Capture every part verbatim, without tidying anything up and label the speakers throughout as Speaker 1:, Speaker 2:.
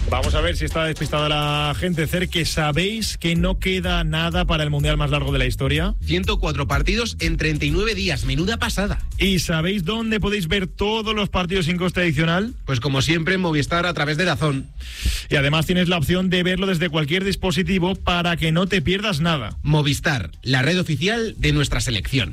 Speaker 1: Vamos a ver si está despistada la gente. Cerque, ¿sabéis que no queda nada para el mundial más largo de la historia?
Speaker 2: ciento cuatro partidos en treinta y nueve días. Menuda pasada.
Speaker 1: ¿Y sabéis dónde podéis ver todos los partidos sin coste adicional?
Speaker 2: Pues como siempre en Movistar a través de DAZN.
Speaker 1: Y además tienes la opción de verlo desde cualquier dispositivo para que no te pierdas nada.
Speaker 2: Movistar, la red oficial de nuestra selección.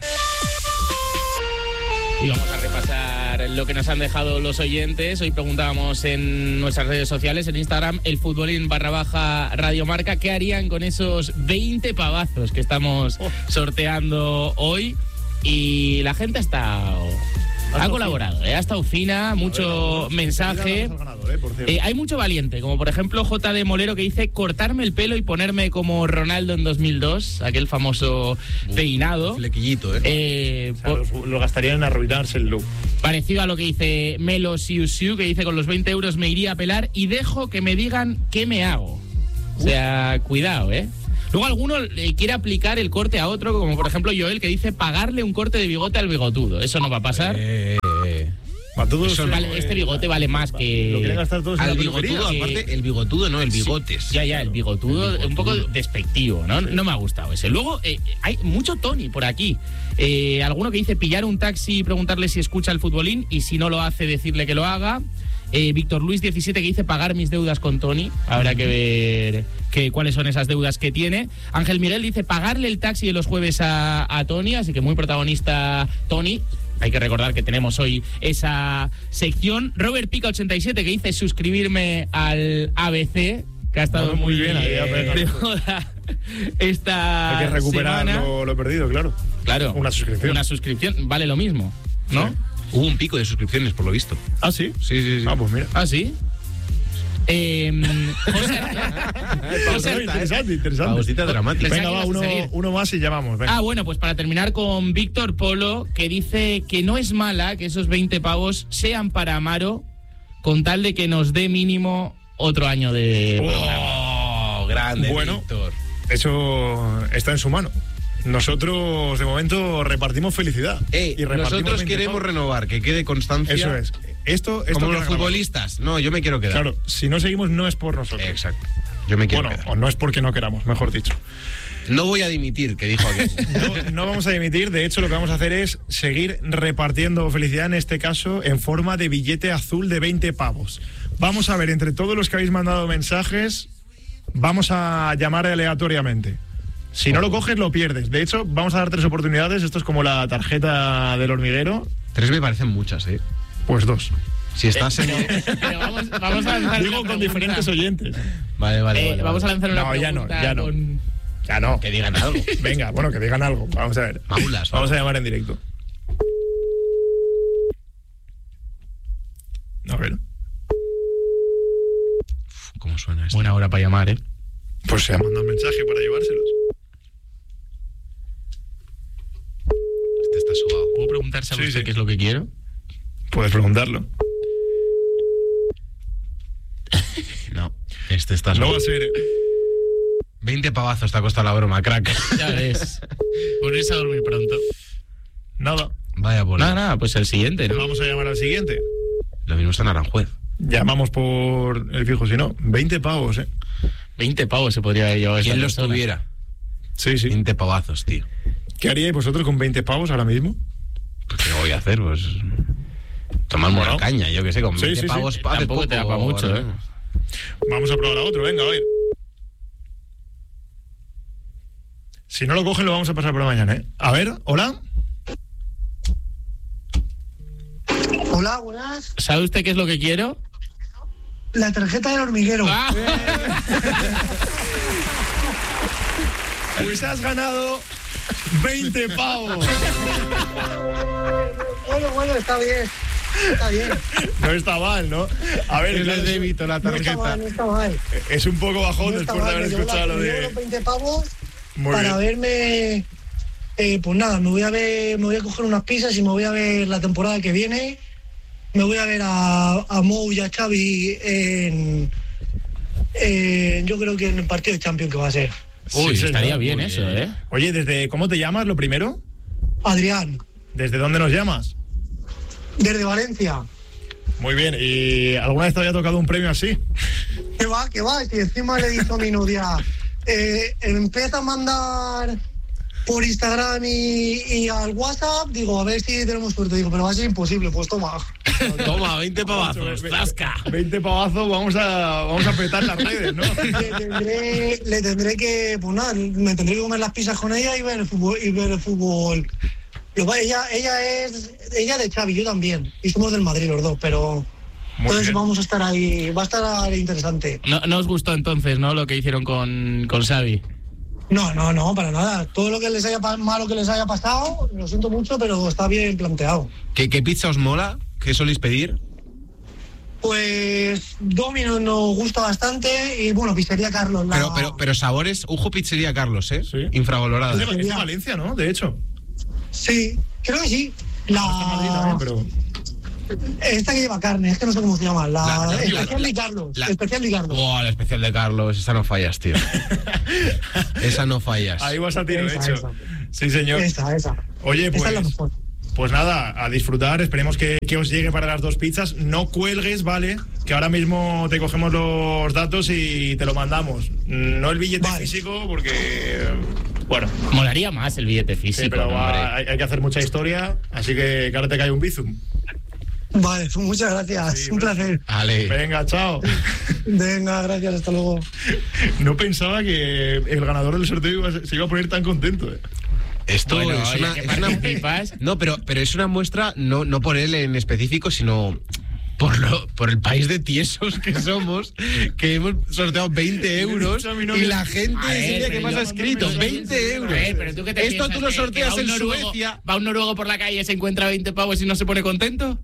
Speaker 3: Y vamos a repasar lo que nos han dejado los oyentes. Hoy preguntábamos en nuestras redes sociales, en Instagram, el futbolín barra baja Radiomarca, ¿qué harían con esos veinte pavazos que estamos sorteando hoy? Y la gente está... Ha colaborado, ¿eh? Ha estado fina, mucho mensaje. Eh, hay mucho valiente, como por ejemplo J D Molero, que dice cortarme el pelo y ponerme como Ronaldo en dos mil dos, aquel famoso peinado.
Speaker 2: Flequillito, ¿eh?
Speaker 3: eh
Speaker 1: o sea, lo, lo gastarían en arruinarse el look.
Speaker 3: Parecido a lo que dice Melo Siu Siu, que dice con los veinte euros me iría a pelar y dejo que me digan qué me hago. O sea, cuidado, ¿eh? Luego alguno eh, quiere aplicar el corte a otro, como por ejemplo Joel, que dice pagarle un corte de bigote al bigotudo. Eso no va a pasar.
Speaker 2: Eh, eh.
Speaker 3: Eso vale, este bigote vale más que...
Speaker 1: Lo quieren gastar todos en
Speaker 2: al
Speaker 1: la
Speaker 2: bigotudo,
Speaker 3: que...
Speaker 2: aparte, el bigotudo no, el bigotes.
Speaker 3: Sí, ya, ya, el bigotudo, el bigotudo, un poco despectivo, ¿no? No me ha gustado ese. Luego, eh, hay mucho Tony por aquí. Eh, alguno que dice pillar un taxi y preguntarle si escucha el futbolín y si no lo hace, decirle que lo haga. Eh, Víctor Luis diecisiete que dice pagar mis deudas con Tony. Habrá que ver que, cuáles son esas deudas que tiene. Ángel Miguel dice pagarle el taxi de los jueves a, a Tony, así que muy protagonista Tony. Hay que recordar que tenemos hoy esa sección. Robert Pica ochenta y siete que dice suscribirme al A B C, que ha estado
Speaker 1: no, muy, muy bien.
Speaker 3: Eh,
Speaker 1: ahí,
Speaker 3: de moda esta
Speaker 1: Hay que recuperar lo, lo perdido, claro.
Speaker 3: Claro.
Speaker 1: Una suscripción.
Speaker 3: Una suscripción vale lo mismo, ¿no?
Speaker 1: Sí.
Speaker 2: Hubo un pico de suscripciones, por lo visto.
Speaker 1: ¿Ah, sí?
Speaker 2: Sí, sí, sí.
Speaker 1: Ah, pues mira.
Speaker 3: ¿Ah, sí? Eh, José,
Speaker 1: José, interesante, interesante.
Speaker 2: Pausita dramática.
Speaker 1: Venga, va, uno, uno más y llamamos. Venga.
Speaker 3: Ah, bueno, pues para terminar con Víctor Polo, que dice que no es mala que esos veinte pavos sean para Amaro, con tal de que nos dé mínimo otro año de...
Speaker 2: ¡Oh! Grande,
Speaker 1: bueno,
Speaker 2: Víctor.
Speaker 1: Eso está en su mano. Nosotros, de momento, repartimos felicidad.
Speaker 2: Eh,
Speaker 1: y repartimos
Speaker 2: nosotros queremos pavos. Renovar, que quede constancia.
Speaker 1: Eso es. Esto, esto
Speaker 2: como los futbolistas. No, yo me quiero quedar.
Speaker 1: Claro, si no seguimos no es por nosotros.
Speaker 2: Exacto. Yo me quiero
Speaker 1: bueno,
Speaker 2: quedar.
Speaker 1: O no es porque no queramos, mejor dicho.
Speaker 2: No voy a dimitir, que dijo aquel.
Speaker 1: no, no vamos a dimitir. De hecho, lo que vamos a hacer es seguir repartiendo felicidad, en este caso, en forma de billete azul de veinte pavos. Vamos a ver, entre todos los que habéis mandado mensajes, vamos a llamar aleatoriamente. Si no lo coges, lo pierdes. De hecho, vamos a dar tres oportunidades. Esto es como la tarjeta del hormiguero.
Speaker 2: Tres me parecen muchas, ¿eh?
Speaker 1: Pues dos.
Speaker 2: Si estás en...
Speaker 3: Pero vamos, vamos a lanzar
Speaker 1: Digo, con diferentes oyentes.
Speaker 2: Vale, vale,
Speaker 3: eh,
Speaker 2: vale.
Speaker 3: Vamos
Speaker 2: vale.
Speaker 3: a lanzar una
Speaker 1: no,
Speaker 3: pregunta
Speaker 1: ya no, ya no.
Speaker 3: con...
Speaker 1: Ya no.
Speaker 2: Que digan algo.
Speaker 1: Venga, bueno, que digan algo. Vamos a ver.
Speaker 2: Maulas,
Speaker 1: vamos a llamar en directo. A ver.
Speaker 2: ¿Cómo suena esto?
Speaker 3: Buena hora para llamar, ¿eh?
Speaker 1: Pues se ha mandado un mensaje para llevárselos.
Speaker 2: Este está subado.
Speaker 3: ¿Puedo preguntar, sabe
Speaker 1: Sí,
Speaker 3: usted
Speaker 1: sí.
Speaker 3: qué es lo que quiero?
Speaker 1: Puedes preguntarlo.
Speaker 2: No, este está
Speaker 1: No
Speaker 2: subado.
Speaker 1: va a ser...
Speaker 2: veinte pavazos te ha costado la broma, crack.
Speaker 3: Ya ves. Ponerse a dormir pronto.
Speaker 1: Nada.
Speaker 2: Vaya por
Speaker 3: Nada, nada, pues el siguiente, ¿no?
Speaker 1: Vamos a llamar al siguiente.
Speaker 2: Lo mismo está en Aranjuez.
Speaker 1: Llamamos por el fijo, si no. veinte pavos, ¿eh?
Speaker 3: veinte pavos se podría haber llevado.
Speaker 2: ¿Quién
Speaker 3: esta
Speaker 2: los
Speaker 3: persona.
Speaker 2: tuviera?
Speaker 1: Sí, sí.
Speaker 2: veinte pavazos, tío.
Speaker 1: ¿Qué haríais vosotros con veinte pavos ahora mismo?
Speaker 2: Pues, ¿qué voy a hacer? Pues tomarme
Speaker 1: Bueno.
Speaker 2: una caña, yo que sé, con
Speaker 1: Sí,
Speaker 2: veinte
Speaker 1: sí, sí.
Speaker 2: pavos.
Speaker 3: Eh,
Speaker 2: hace
Speaker 3: tampoco
Speaker 2: poco,
Speaker 3: te da pa' mucho,
Speaker 2: ¿no?
Speaker 3: ¿eh?
Speaker 1: Vamos a probar a otro, venga, a ver. Si no lo cogen, lo vamos a pasar por la mañana, ¿eh? A ver, hola.
Speaker 4: Hola, buenas.
Speaker 3: ¿Sabe usted qué es lo que quiero?
Speaker 4: La tarjeta del hormiguero.
Speaker 3: Ah.
Speaker 1: Pues has ganado veinte pavos.
Speaker 4: Bueno, bueno, está bien. Está bien.
Speaker 1: No está mal, ¿no? A ver,
Speaker 2: Es
Speaker 1: claro,
Speaker 2: el débito, la
Speaker 4: No está
Speaker 2: tarjeta.
Speaker 4: mal, no está mal.
Speaker 1: es un poco bajón
Speaker 4: No está
Speaker 1: después de
Speaker 4: mal,
Speaker 1: haber
Speaker 4: me llevo
Speaker 1: escuchado
Speaker 4: la-
Speaker 1: lo
Speaker 4: me llevo
Speaker 1: de...
Speaker 4: los veinte pavos
Speaker 1: Muy
Speaker 4: para
Speaker 1: bien.
Speaker 4: verme. Eh, pues nada, me voy a ver, me voy a coger unas pizzas y me voy a ver la temporada que viene. Me voy a ver a, a Mou y a Xavi en, en- yo creo que en el partido de Champions que va a ser.
Speaker 3: Uy,
Speaker 1: Sí, señor.
Speaker 3: estaría bien
Speaker 1: Muy
Speaker 3: eso,
Speaker 1: bien.
Speaker 3: ¿eh?
Speaker 1: Oye, ¿desde cómo te llamas, lo primero?
Speaker 4: Adrián,
Speaker 1: ¿Desde dónde nos llamas?
Speaker 4: desde Valencia.
Speaker 1: Muy bien, ¿y alguna vez te había tocado un premio así?
Speaker 4: ¿Qué Que va, que va. Y encima le he dicho a mi novia, eh, empieza a mandar por Instagram y, y al WhatsApp, digo, a ver si tenemos suerte. Digo, pero va a ser imposible, pues toma.
Speaker 5: Toma, veinte pavazos, zasca.
Speaker 1: veinte pavazos, vamos a, vamos a apretar las redes, ¿no?
Speaker 4: Le tendré, le tendré que, pues nada, me tendré que comer las pizzas con ella y ver el fútbol. Y ver el fútbol. Lo, ella, ella es ella de Xavi, yo también. Y somos del Madrid los dos, pero...
Speaker 1: Muy
Speaker 4: entonces
Speaker 1: bien.
Speaker 4: vamos a estar ahí, va a estar interesante.
Speaker 3: No, no os gustó entonces, ¿no? Lo que hicieron con, con Xavi.
Speaker 4: No, no, no, para nada. Todo lo que les haya pa- malo que les haya pasado, lo siento mucho, pero está bien planteado.
Speaker 5: ¿Qué, qué pizza os mola? ¿Qué soléis pedir?
Speaker 4: Pues Domino's nos gusta bastante y bueno, Pizzería Carlos. La...
Speaker 5: Pero, pero, pero sabores, Ujo Pizzería Carlos, ¿eh?
Speaker 1: Sí.
Speaker 5: Infravalorada.
Speaker 1: Es de, es de Valencia, ¿no? De hecho.
Speaker 4: Sí, creo que sí.
Speaker 1: Está en Madrid
Speaker 4: La...
Speaker 1: también, pero...
Speaker 4: Esta que lleva carne, es que no sé cómo se llama. La,
Speaker 5: La- la-
Speaker 4: Especial
Speaker 5: la-
Speaker 4: de Carlos.
Speaker 5: la-
Speaker 4: Especial de Carlos.
Speaker 5: Oh, la especial de Carlos, esa no fallas, tío. Esa no fallas.
Speaker 1: Ahí vas a tiro,
Speaker 4: Esa,
Speaker 1: hecho.
Speaker 4: esa.
Speaker 1: Sí, señor.
Speaker 4: Esa, esa.
Speaker 1: Oye,
Speaker 4: Esa es la
Speaker 1: pues...
Speaker 4: mejor.
Speaker 1: Pues nada, a disfrutar, esperemos que, que os llegue para las dos pizzas. No cuelgues, ¿vale? Que ahora mismo te cogemos los datos y te lo mandamos. No el billete
Speaker 4: Vale.
Speaker 1: físico, porque... Bueno,
Speaker 3: Molaría más el billete físico,
Speaker 1: sí, pero
Speaker 3: ¿no,
Speaker 1: va-
Speaker 3: hombre?
Speaker 1: hay, hay que hacer mucha historia, así que, que ahora te cae un bizum.
Speaker 4: Vale, pues muchas gracias.
Speaker 1: Sí,
Speaker 4: un
Speaker 1: bueno.
Speaker 4: placer.
Speaker 5: Vale.
Speaker 1: Venga, chao.
Speaker 4: Venga, gracias, hasta luego.
Speaker 1: No pensaba que el ganador del sorteo iba a ser- se iba a poner tan contento. ¿eh?
Speaker 5: Esto
Speaker 3: Bueno,
Speaker 5: es
Speaker 3: oye,
Speaker 5: una,
Speaker 3: que
Speaker 5: es una-
Speaker 3: participas.
Speaker 5: No, pero, pero es una muestra, no, no por él en específico, sino por lo, por el país de tiesos que somos, que hemos sorteado veinte euros
Speaker 1: dicho a mi novia-
Speaker 5: y la gente
Speaker 3: A ver,
Speaker 5: enseña que
Speaker 3: pero
Speaker 5: más
Speaker 3: yo-
Speaker 5: ha escrito,
Speaker 1: no,
Speaker 5: veinte
Speaker 1: no, no,
Speaker 5: euros.
Speaker 3: A ver, pero tú qué te
Speaker 5: Esto
Speaker 3: piensas,
Speaker 5: tú lo
Speaker 3: que- que
Speaker 5: sorteas
Speaker 3: va un
Speaker 5: en
Speaker 3: noruego-
Speaker 5: Suecia.
Speaker 3: Va un noruego por la calle, se encuentra veinte pavos y no se pone contento.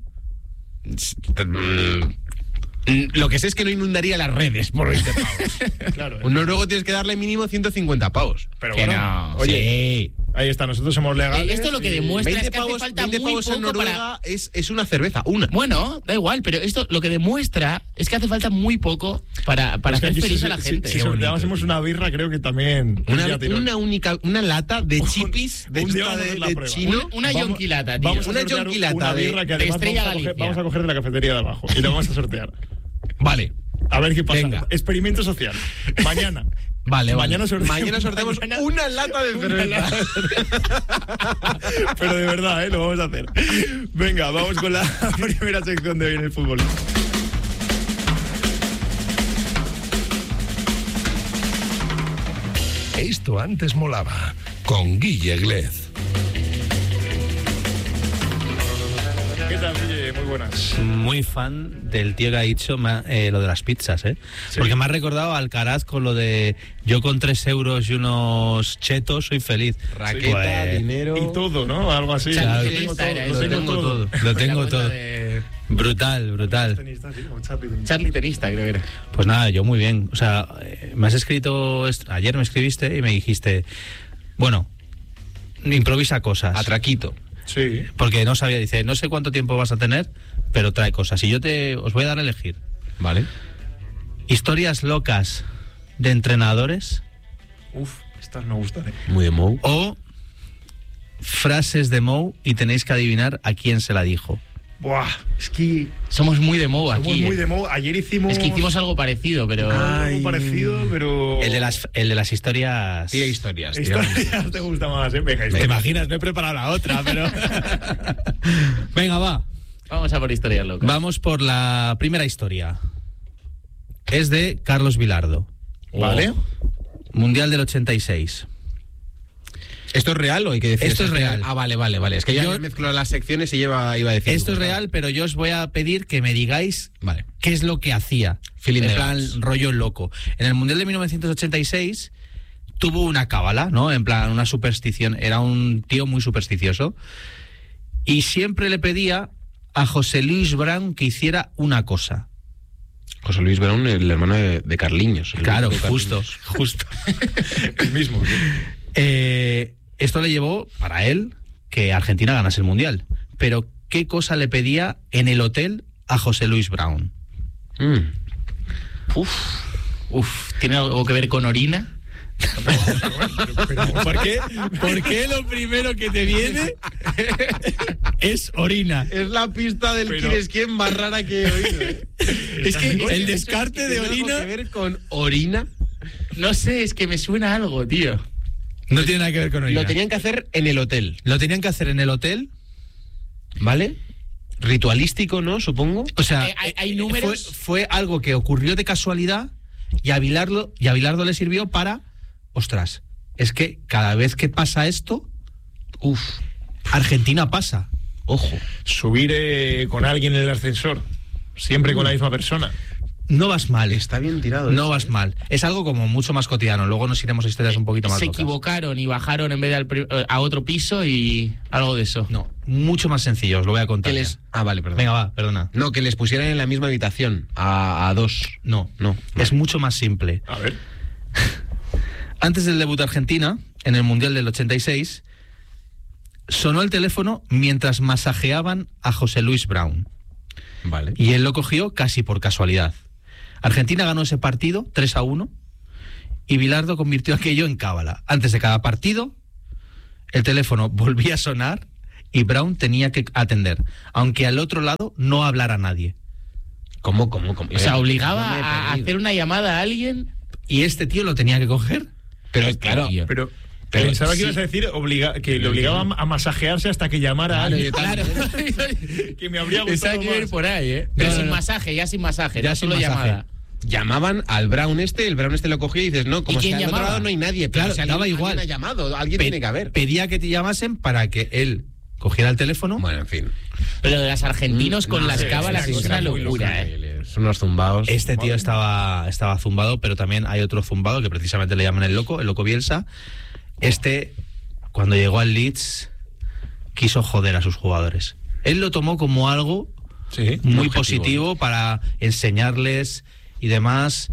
Speaker 5: Lo que sé es que no inundaría las redes por veinte pavos.
Speaker 1: Claro. ¿eh?
Speaker 5: Un noruego tienes que darle mínimo ciento cincuenta pavos.
Speaker 1: Pero
Speaker 3: Que
Speaker 1: bueno,
Speaker 3: no,
Speaker 1: oye,
Speaker 3: sí.
Speaker 1: ahí está, nosotros somos legales.
Speaker 3: Eh, esto lo que
Speaker 1: y-
Speaker 3: demuestra-
Speaker 5: veinte
Speaker 3: es que hace
Speaker 5: pavos,
Speaker 3: falta
Speaker 5: veinte
Speaker 3: muy
Speaker 5: pavos en
Speaker 3: poco
Speaker 5: Noruega
Speaker 3: para-
Speaker 5: es, es una cerveza, una.
Speaker 3: Bueno, da igual, pero esto lo que demuestra es que hace falta muy poco para, para
Speaker 1: Es que
Speaker 3: hacer
Speaker 1: aquí
Speaker 3: feliz
Speaker 1: si-
Speaker 3: a la
Speaker 1: si-
Speaker 3: gente.
Speaker 1: Si, sorteásemos una birra, creo que también.
Speaker 5: Una,
Speaker 1: ya tirón.
Speaker 5: una única, una lata de chipis de,
Speaker 1: un día
Speaker 5: esta
Speaker 1: vamos a
Speaker 5: de,
Speaker 1: hacer la
Speaker 5: de
Speaker 1: prueba.
Speaker 5: chino.
Speaker 3: Un- una
Speaker 1: Vamos-
Speaker 3: yonquilata, tío.
Speaker 1: Vamos a
Speaker 5: Una
Speaker 1: sortear
Speaker 5: yonquilata
Speaker 1: una
Speaker 5: de-
Speaker 1: birra que
Speaker 3: de
Speaker 1: además
Speaker 3: Estrella
Speaker 1: vamos a, coger,
Speaker 3: Galicia.
Speaker 1: vamos a coger de la cafetería de abajo y la vamos a sortear.
Speaker 5: Vale,
Speaker 1: A ver qué pasa.
Speaker 5: Venga.
Speaker 1: Experimento social. Mañana.
Speaker 5: vale,
Speaker 1: Mañana
Speaker 5: vale.
Speaker 1: sorteamos-
Speaker 5: Mañana sorteamos
Speaker 1: Mañana-
Speaker 5: una lata de cerveza.
Speaker 1: Pero de verdad, ¿eh? Lo vamos a hacer. Venga, vamos con la primera sección de hoy en el fútbol.
Speaker 6: Esto antes molaba, con Guille Glez.
Speaker 1: ¿Qué tal, Guille? Muy buenas.
Speaker 7: Muy fan del tío que ha dicho ma- eh, lo de las pizzas, ¿eh?
Speaker 1: Sí.
Speaker 7: Porque me ha recordado a Alcaraz con lo de yo con tres euros y unos chetos soy feliz.
Speaker 5: Raqueta,
Speaker 7: Pues,
Speaker 5: dinero.
Speaker 1: Y todo, ¿no? Algo así.
Speaker 3: Claro,
Speaker 1: Lo tengo todo.
Speaker 3: era
Speaker 1: Lo
Speaker 3: eso.
Speaker 1: tengo
Speaker 7: tengo
Speaker 1: todo.
Speaker 7: todo. Lo tengo
Speaker 3: La cuenta
Speaker 7: todo.
Speaker 3: de
Speaker 7: Brutal, brutal.
Speaker 1: Tenista, sí, como Charlie tenista.
Speaker 3: Charlie Tenista, creo que era.
Speaker 7: Pues nada, yo muy bien. O sea, eh, me has escrito, est- ayer me escribiste y me dijiste, bueno, improvisa cosas.
Speaker 5: Atraquito.
Speaker 1: Sí.
Speaker 7: Porque no sabía, dice, no sé cuánto tiempo vas a tener, pero trae cosas. Y yo te os voy a dar a elegir.
Speaker 5: Vale.
Speaker 7: Historias locas de entrenadores
Speaker 1: Uf, estas me gustan, ¿eh?
Speaker 5: Muy de Mou.
Speaker 7: o frases de Mou y tenéis que adivinar a quién se la dijo.
Speaker 1: Buah, es que
Speaker 3: Somos muy de moda
Speaker 1: somos
Speaker 3: aquí.
Speaker 1: muy
Speaker 3: eh.
Speaker 1: de moda. Ayer hicimos...
Speaker 3: Es que hicimos algo parecido, pero.
Speaker 1: algo parecido, pero...
Speaker 7: El de las, el de las historias.
Speaker 5: Tira historias. tira.
Speaker 1: Historias te gusta más, ¿eh? Venga,
Speaker 7: ¿Te
Speaker 1: historias.
Speaker 7: imaginas? No he preparado la otra, pero. Venga, va.
Speaker 3: Vamos a por historias locas.
Speaker 7: Vamos por la primera historia. Es de Carlos Vilardo.
Speaker 1: Vale.
Speaker 7: Mundial del ochenta y seis.
Speaker 5: ¿Esto es real o hay que decir?
Speaker 7: Esto es real.
Speaker 5: Ah, vale, vale, vale. Es que ya
Speaker 7: Yo-
Speaker 5: mezclo las secciones y lleva, iba a decir.
Speaker 7: Esto es real, pero yo os voy a pedir que me digáis
Speaker 5: Vale.
Speaker 7: qué es lo que hacía.
Speaker 5: Feeling
Speaker 7: en
Speaker 5: the
Speaker 7: plan,
Speaker 5: gaps.
Speaker 7: rollo loco. En el Mundial de mil novecientos ochenta y seis tuvo una cábala, ¿no? En plan, una superstición. Era un tío muy supersticioso. Y siempre le pedía a José Luis Brown que hiciera una cosa.
Speaker 5: José Luis Brown, el hermano de, de Carliños. El
Speaker 7: Claro,
Speaker 5: hijo de
Speaker 7: justo,
Speaker 5: Carliños.
Speaker 7: justo.
Speaker 1: El mismo. sí.
Speaker 7: Eh, esto le llevó, para él, que Argentina ganase el Mundial. Pero, ¿qué cosa le pedía en el hotel a José Luis Brown?
Speaker 5: Mm.
Speaker 3: Uf, uf, ¿tiene algo que ver con orina?
Speaker 7: ¿Por qué? ¿Por qué lo primero que te viene es orina?
Speaker 5: Es la pista del
Speaker 1: Pero-
Speaker 5: quién es quién más rara que he oído. ¿eh?
Speaker 3: Es que
Speaker 5: el descarte de orina. ¿Tiene algo que ver con orina?
Speaker 3: No sé, es que me suena algo, tío.
Speaker 7: No tiene nada que ver con orina.
Speaker 5: Lo tenían que hacer en el hotel.
Speaker 7: Lo tenían que hacer en el hotel,
Speaker 5: ¿vale? Ritualístico, ¿no? Supongo.
Speaker 7: O sea,
Speaker 3: Eh, hay- hay números.
Speaker 7: Fue, fue algo que ocurrió de casualidad y a Bilardo, y a Bilardo le sirvió para, ostras, es que cada vez que pasa esto, uff, Argentina pasa. Ojo.
Speaker 1: Subir eh, con alguien en el ascensor, siempre con la misma persona.
Speaker 7: No vas mal.
Speaker 5: Está bien tirado.
Speaker 7: No
Speaker 5: eso,
Speaker 7: vas
Speaker 5: ¿eh?
Speaker 7: mal. Es algo como mucho más cotidiano. Luego nos iremos a historias un poquito más
Speaker 3: Se
Speaker 7: locas.
Speaker 3: equivocaron y bajaron en vez de al pri- a otro piso y algo de eso.
Speaker 7: No, mucho más sencillo, os lo voy a contar.
Speaker 5: Que
Speaker 7: ya.
Speaker 5: les... Ah, vale, perdón.
Speaker 7: Venga, va, perdona.
Speaker 5: No, que les pusieran en la misma habitación, a, a dos.
Speaker 7: No,
Speaker 5: No,
Speaker 7: es
Speaker 5: vale.
Speaker 7: mucho más simple.
Speaker 1: A ver.
Speaker 7: Antes del debut de Argentina, en el Mundial del ochenta y seis, sonó el teléfono mientras masajeaban a José Luis Brown.
Speaker 5: Vale.
Speaker 7: Y él lo cogió casi por casualidad. Argentina ganó ese partido tres a uno y Bilardo convirtió aquello en cábala. Antes de cada partido, el teléfono volvía a sonar y Brown tenía que atender, aunque al otro lado no hablara nadie.
Speaker 5: ¿Cómo, cómo, cómo?
Speaker 3: O sea,
Speaker 5: No
Speaker 3: obligaba
Speaker 5: me he
Speaker 3: a
Speaker 5: perdido.
Speaker 3: hacer una llamada a alguien.
Speaker 7: Y este tío lo tenía que coger.
Speaker 5: Pero
Speaker 3: Hostia,
Speaker 5: claro,
Speaker 3: tío.
Speaker 1: Pero,
Speaker 5: Pero
Speaker 1: pensaba
Speaker 5: sí.
Speaker 1: que ibas a decir obliga, que le obligaba a masajearse hasta que llamara a
Speaker 5: Claro,
Speaker 1: alguien.
Speaker 5: yo también.
Speaker 3: Claro.
Speaker 1: Que me habría
Speaker 3: Pensaba
Speaker 1: gustado
Speaker 3: que iba a ir
Speaker 1: más.
Speaker 3: por ahí, ¿eh? Pero
Speaker 7: No, no,
Speaker 3: sin
Speaker 7: no.
Speaker 3: masaje, ya sin masaje,
Speaker 7: Ya
Speaker 3: no
Speaker 7: sin
Speaker 3: solo
Speaker 7: masaje.
Speaker 3: llamada.
Speaker 5: llamaban al Brown este, el Brown este lo cogía y dices, no, como
Speaker 3: ¿Y
Speaker 5: es que
Speaker 3: quién
Speaker 5: al otro
Speaker 3: llamaba?
Speaker 5: lado no hay nadie. Pero
Speaker 7: Claro,
Speaker 5: si
Speaker 7: daba
Speaker 5: alguien,
Speaker 7: igual.
Speaker 5: alguien ha llamado, alguien
Speaker 7: Pe-
Speaker 5: tiene que haber.
Speaker 7: Pedía que te llamasen para que él cogiera el teléfono.
Speaker 5: Bueno, en fin.
Speaker 3: Pero de los argentinos con
Speaker 5: No,
Speaker 3: las
Speaker 5: sí,
Speaker 3: cábalas
Speaker 5: sí,
Speaker 3: es
Speaker 5: sí,
Speaker 3: una
Speaker 5: era muy
Speaker 3: locura,
Speaker 5: loca,
Speaker 3: ¿eh?
Speaker 5: Son unos zumbados.
Speaker 7: Este tío estaba, estaba zumbado, pero también hay otro zumbado que precisamente le llaman el loco, el loco Bielsa. Este, cuando llegó al Leeds, quiso joder a sus jugadores. Él lo tomó como algo
Speaker 1: Sí.
Speaker 7: muy
Speaker 5: objetivo.
Speaker 7: positivo para enseñarles y demás,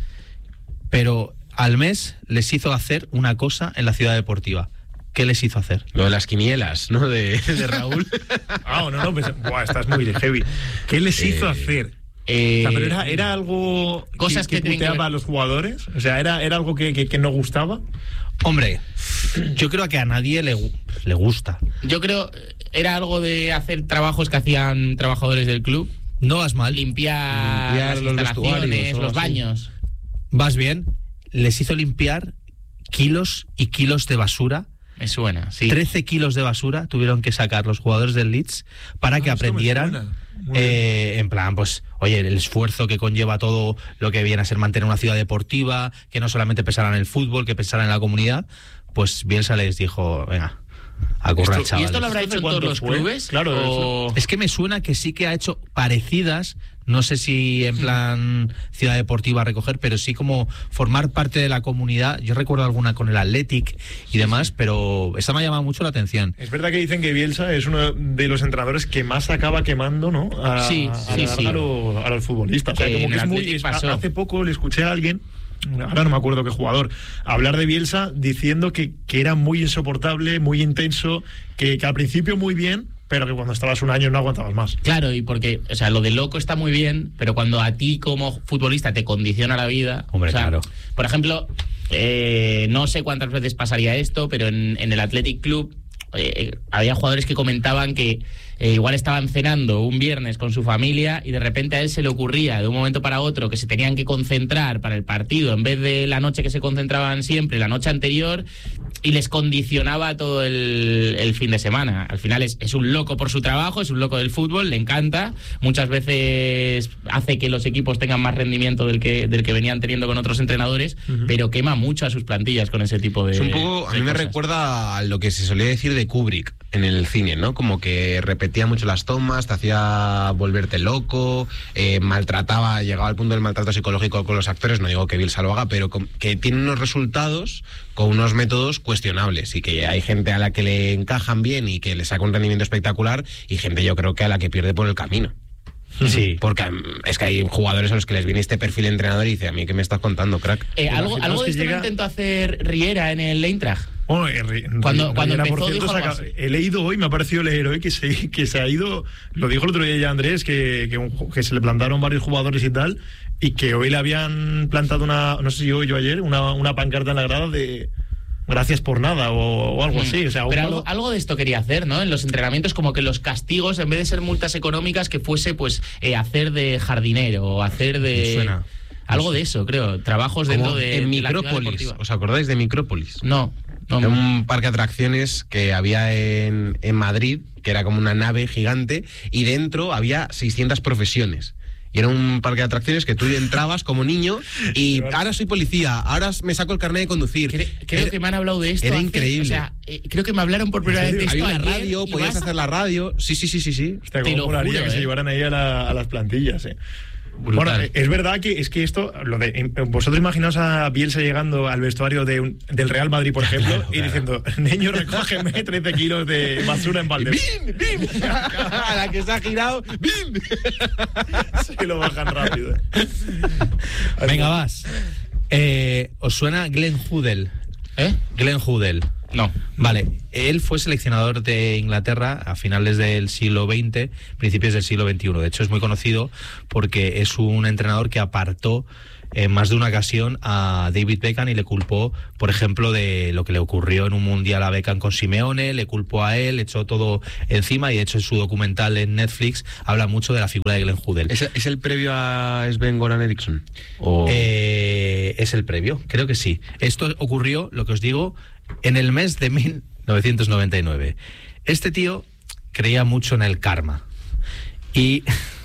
Speaker 7: pero al mes les hizo hacer una cosa en la ciudad deportiva. ¿Qué les hizo hacer?
Speaker 5: Lo de las quinielas, ¿no? De, de Raúl.
Speaker 1: Ah, no, no, pues, buah, estás muy heavy. ¿Qué les hizo
Speaker 5: Eh,
Speaker 1: hacer?
Speaker 3: Eh,
Speaker 1: O sea, pero era, era algo
Speaker 3: cosas
Speaker 1: que,
Speaker 3: que
Speaker 1: que
Speaker 3: tienen que
Speaker 1: puteaba
Speaker 3: ver-
Speaker 1: a los jugadores. O sea, era, era algo que, que, que no gustaba.
Speaker 7: Hombre, yo creo que a nadie le, gu- le gusta.
Speaker 3: Yo creo era algo de hacer trabajos que hacían trabajadores del club,
Speaker 7: No vas mal,
Speaker 3: limpiar,
Speaker 5: Limpiar
Speaker 3: las
Speaker 5: los
Speaker 3: instalaciones,
Speaker 5: vestuarios o
Speaker 3: los
Speaker 5: así.
Speaker 3: baños.
Speaker 7: vas bien. Les hizo limpiar kilos y kilos de basura.
Speaker 3: Me suena, sí.
Speaker 7: trece kilos de basura tuvieron que sacar los jugadores del Leeds para
Speaker 1: Ah,
Speaker 7: que
Speaker 1: esto me
Speaker 7: aprendieran,
Speaker 1: suena. Muy
Speaker 7: eh, en plan, pues, oye, el esfuerzo que conlleva todo lo que viene a ser mantener una ciudad deportiva, que no solamente pensaran en el fútbol, que pensaran en la comunidad, pues Bielsa les dijo, venga, a currar,
Speaker 1: Esto-
Speaker 3: ¿Y
Speaker 7: chavales.
Speaker 3: esto lo habrá
Speaker 1: ¿Esto de
Speaker 3: hecho en todos
Speaker 1: cuándo
Speaker 3: los
Speaker 1: fue?
Speaker 3: clubes?
Speaker 1: Claro,
Speaker 3: o...
Speaker 7: Es que me suena que sí que ha hecho parecidas, no sé si en plan ciudad deportiva a recoger, pero sí como formar parte de la comunidad. Yo recuerdo alguna con el Athletic y demás, pero esta me ha llamado mucho la atención.
Speaker 1: Es verdad que dicen que Bielsa es uno de los entrenadores que más acaba quemando, ¿no? A,
Speaker 3: Sí,
Speaker 1: a
Speaker 3: sí,
Speaker 1: la
Speaker 3: sí.
Speaker 1: larga a, los, a los futbolistas. O sea,
Speaker 3: Que
Speaker 1: como
Speaker 3: en
Speaker 1: que
Speaker 3: el
Speaker 1: es muy.
Speaker 3: Athletic
Speaker 1: es-
Speaker 3: pasó.
Speaker 1: hace poco le escuché a alguien, ahora no me acuerdo qué jugador, hablar de Bielsa diciendo que, que era muy insoportable, muy intenso, que, que al principio muy bien, pero que cuando estabas un año no aguantabas más.
Speaker 3: Claro, y porque, o sea, lo de loco está muy bien, pero cuando a ti como futbolista te condiciona la vida.
Speaker 7: Hombre,
Speaker 3: o sea,
Speaker 7: claro.
Speaker 3: Por ejemplo, eh, no sé cuántas veces pasaría esto, pero en, en el Athletic Club eh, había jugadores que comentaban que eh, igual estaban cenando un viernes con su familia y de repente a él se le ocurría de un momento para otro que se tenían que concentrar para el partido en vez de la noche que se concentraban siempre, la noche anterior, y les condicionaba todo el, el fin de semana. Al final es, es un loco por su trabajo, es un loco del fútbol, le encanta. Muchas veces hace que los equipos tengan más rendimiento del que, del que venían teniendo con otros entrenadores,
Speaker 1: Ujú.
Speaker 3: pero quema mucho a sus plantillas con ese tipo de
Speaker 5: Es un poco, a
Speaker 3: de
Speaker 5: mí me
Speaker 3: cosas.
Speaker 5: recuerda a lo que se solía decir de Kubrick en el cine, ¿no? Como que repetía mucho las tomas, te hacía volverte loco, eh, maltrataba, llegaba al punto del maltrato psicológico con los actores, no digo que Bielsa lo haga, pero com- que tiene unos resultados con unos métodos cuestionables y que hay gente a la que le encajan bien y que le saca un rendimiento espectacular y gente yo creo que a la que pierde por el camino.
Speaker 7: Sí.
Speaker 5: Porque mm, es que hay jugadores a los que les viene este perfil de entrenador y dice, a mí qué me estás contando, crack.
Speaker 3: Eh, algo,
Speaker 1: Imaginaos
Speaker 3: algo de
Speaker 1: que
Speaker 3: esto
Speaker 1: llega-
Speaker 3: lo intentó hacer Riera en el Eintracht.
Speaker 1: Bueno, eh, Ri-
Speaker 3: Cuando-
Speaker 1: Ri-
Speaker 3: cuando
Speaker 1: Riera,
Speaker 3: empezó,
Speaker 1: por
Speaker 3: dijo
Speaker 1: cierto,
Speaker 3: algo
Speaker 1: saca-
Speaker 3: así.
Speaker 1: he leído hoy, me ha parecido leer hoy que se, que se ha ido, lo dijo el otro día ya Andrés, que, que, un ju- que se le plantaron varios jugadores y tal, y que hoy le habían plantado una, no sé si hoy o ayer, una, una pancarta en la grada de, gracias por nada o, o algo así. O sea,
Speaker 3: Pero
Speaker 1: un
Speaker 3: algo,
Speaker 1: malo-
Speaker 3: algo de esto quería hacer, ¿no? En los entrenamientos, como que los castigos, en vez de ser multas económicas, que fuese pues eh, hacer de jardinero o hacer
Speaker 7: Me
Speaker 3: de...
Speaker 7: suena.
Speaker 3: Algo de eso, creo. Trabajos
Speaker 5: Como
Speaker 3: dentro de,
Speaker 5: en
Speaker 3: de la ciudad
Speaker 5: Micrópolis.
Speaker 3: deportiva.
Speaker 5: ¿Os acordáis de Micrópolis?
Speaker 3: No, no.
Speaker 5: Era un parque de atracciones que había en, en Madrid, que era como una nave gigante, y dentro había seiscientas profesiones. Y era un parque de atracciones que tú entrabas como niño y ahora soy policía, ahora me saco el carnet de conducir.
Speaker 3: Cre- creo
Speaker 5: Era-
Speaker 3: que me han hablado de esto.
Speaker 5: Era
Speaker 3: hace-
Speaker 5: increíble.
Speaker 3: O sea, eh, creo que me hablaron por primera vez de esto.
Speaker 5: Había una
Speaker 3: ayer
Speaker 5: radio,
Speaker 3: y
Speaker 5: podías
Speaker 3: vas-
Speaker 5: hacer la radio. Sí, sí, sí, sí, sí.
Speaker 1: Hostia,
Speaker 3: te
Speaker 1: cómo
Speaker 3: lo
Speaker 1: molaría
Speaker 3: juro,
Speaker 1: que se
Speaker 3: eh.
Speaker 1: llevaran ahí a, la- a las plantillas, eh.
Speaker 3: Brutal.
Speaker 1: Bueno, eh, es verdad que es que esto, lo de, eh, vosotros imaginaos a Bielsa llegando al vestuario de un- del Real Madrid, por ejemplo,
Speaker 7: Claro,
Speaker 1: y
Speaker 7: claro.
Speaker 1: diciendo, niño, recógeme trece kilos de basura en balde.
Speaker 5: ¡Bim! ¡Bim! A la que se ha girado. ¡Bim!
Speaker 1: Se lo bajan rápido. eh.
Speaker 7: Venga, vas. Eh, ¿Os suena Glenn Hoddle?
Speaker 3: ¿Eh?
Speaker 7: Glenn Hoddle.
Speaker 3: No.
Speaker 7: Vale, él fue seleccionador de Inglaterra a finales del siglo veinte, principios del siglo veintiuno. De hecho, es muy conocido porque es un entrenador que apartó en más de una ocasión a David Beckham y le culpó, por ejemplo, de lo que le ocurrió en un mundial a Beckham con Simeone, le culpó a él, echó todo encima y de hecho en su documental en Netflix habla mucho de la figura de Glenn Hoddle.
Speaker 5: ¿Es, es el previo a Sven-Goran Eriksson? ¿O...
Speaker 7: Eh, es el previo, creo que sí. Esto ocurrió, lo que os digo, en el mes de mil novecientos noventa y nueve. Este tío creía mucho en el karma. Y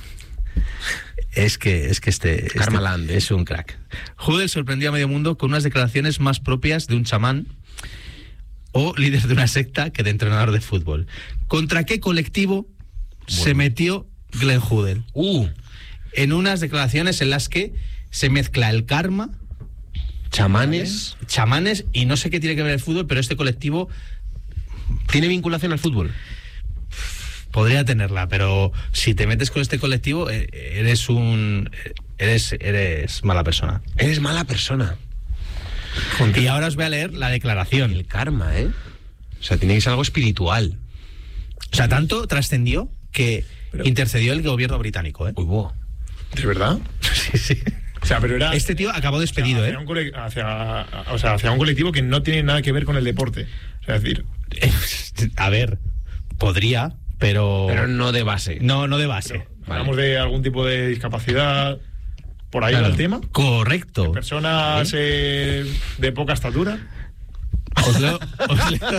Speaker 7: es que, es que este, este
Speaker 5: Karmaland, ¿eh?
Speaker 7: es un crack. Hoddle sorprendió a medio mundo con unas declaraciones más propias de un chamán o líder de una secta que de entrenador de fútbol. ¿Contra qué colectivo se metió Glenn Hoddle?
Speaker 5: Uh,
Speaker 7: En unas declaraciones en las que se mezcla el karma,
Speaker 5: chamanes.
Speaker 7: chamanes y no sé qué tiene que ver el fútbol, pero este colectivo
Speaker 5: ¿Tiene vinculación al fútbol?
Speaker 7: podría tenerla, pero si te metes con este colectivo eh, eres un eres eres mala persona.
Speaker 5: Eres mala persona.
Speaker 7: Y ahora os voy a leer la declaración.
Speaker 5: El karma, ¿eh? O sea, tenéis algo espiritual.
Speaker 7: O sea, tanto trascendió que
Speaker 1: Pero-
Speaker 7: intercedió el gobierno británico, ¿eh?
Speaker 5: Uy, wow.
Speaker 1: ¿De verdad?
Speaker 7: Sí, sí.
Speaker 1: O sea, pero era...
Speaker 7: Este tío acabó despedido,
Speaker 1: hacia
Speaker 7: ¿eh?
Speaker 1: Un cole- hacia, o sea, hacia un colectivo que no tiene nada que ver con el deporte. O sea, es decir,
Speaker 7: A ver, podría, pero
Speaker 5: Pero no de base.
Speaker 7: no no de base.
Speaker 1: hablamos de algún tipo de discapacidad. ¿Por ahí
Speaker 7: Claro.
Speaker 1: va el tema?
Speaker 7: Correcto.
Speaker 1: ¿Personas eh, de poca estatura?
Speaker 7: Os leo- os leo-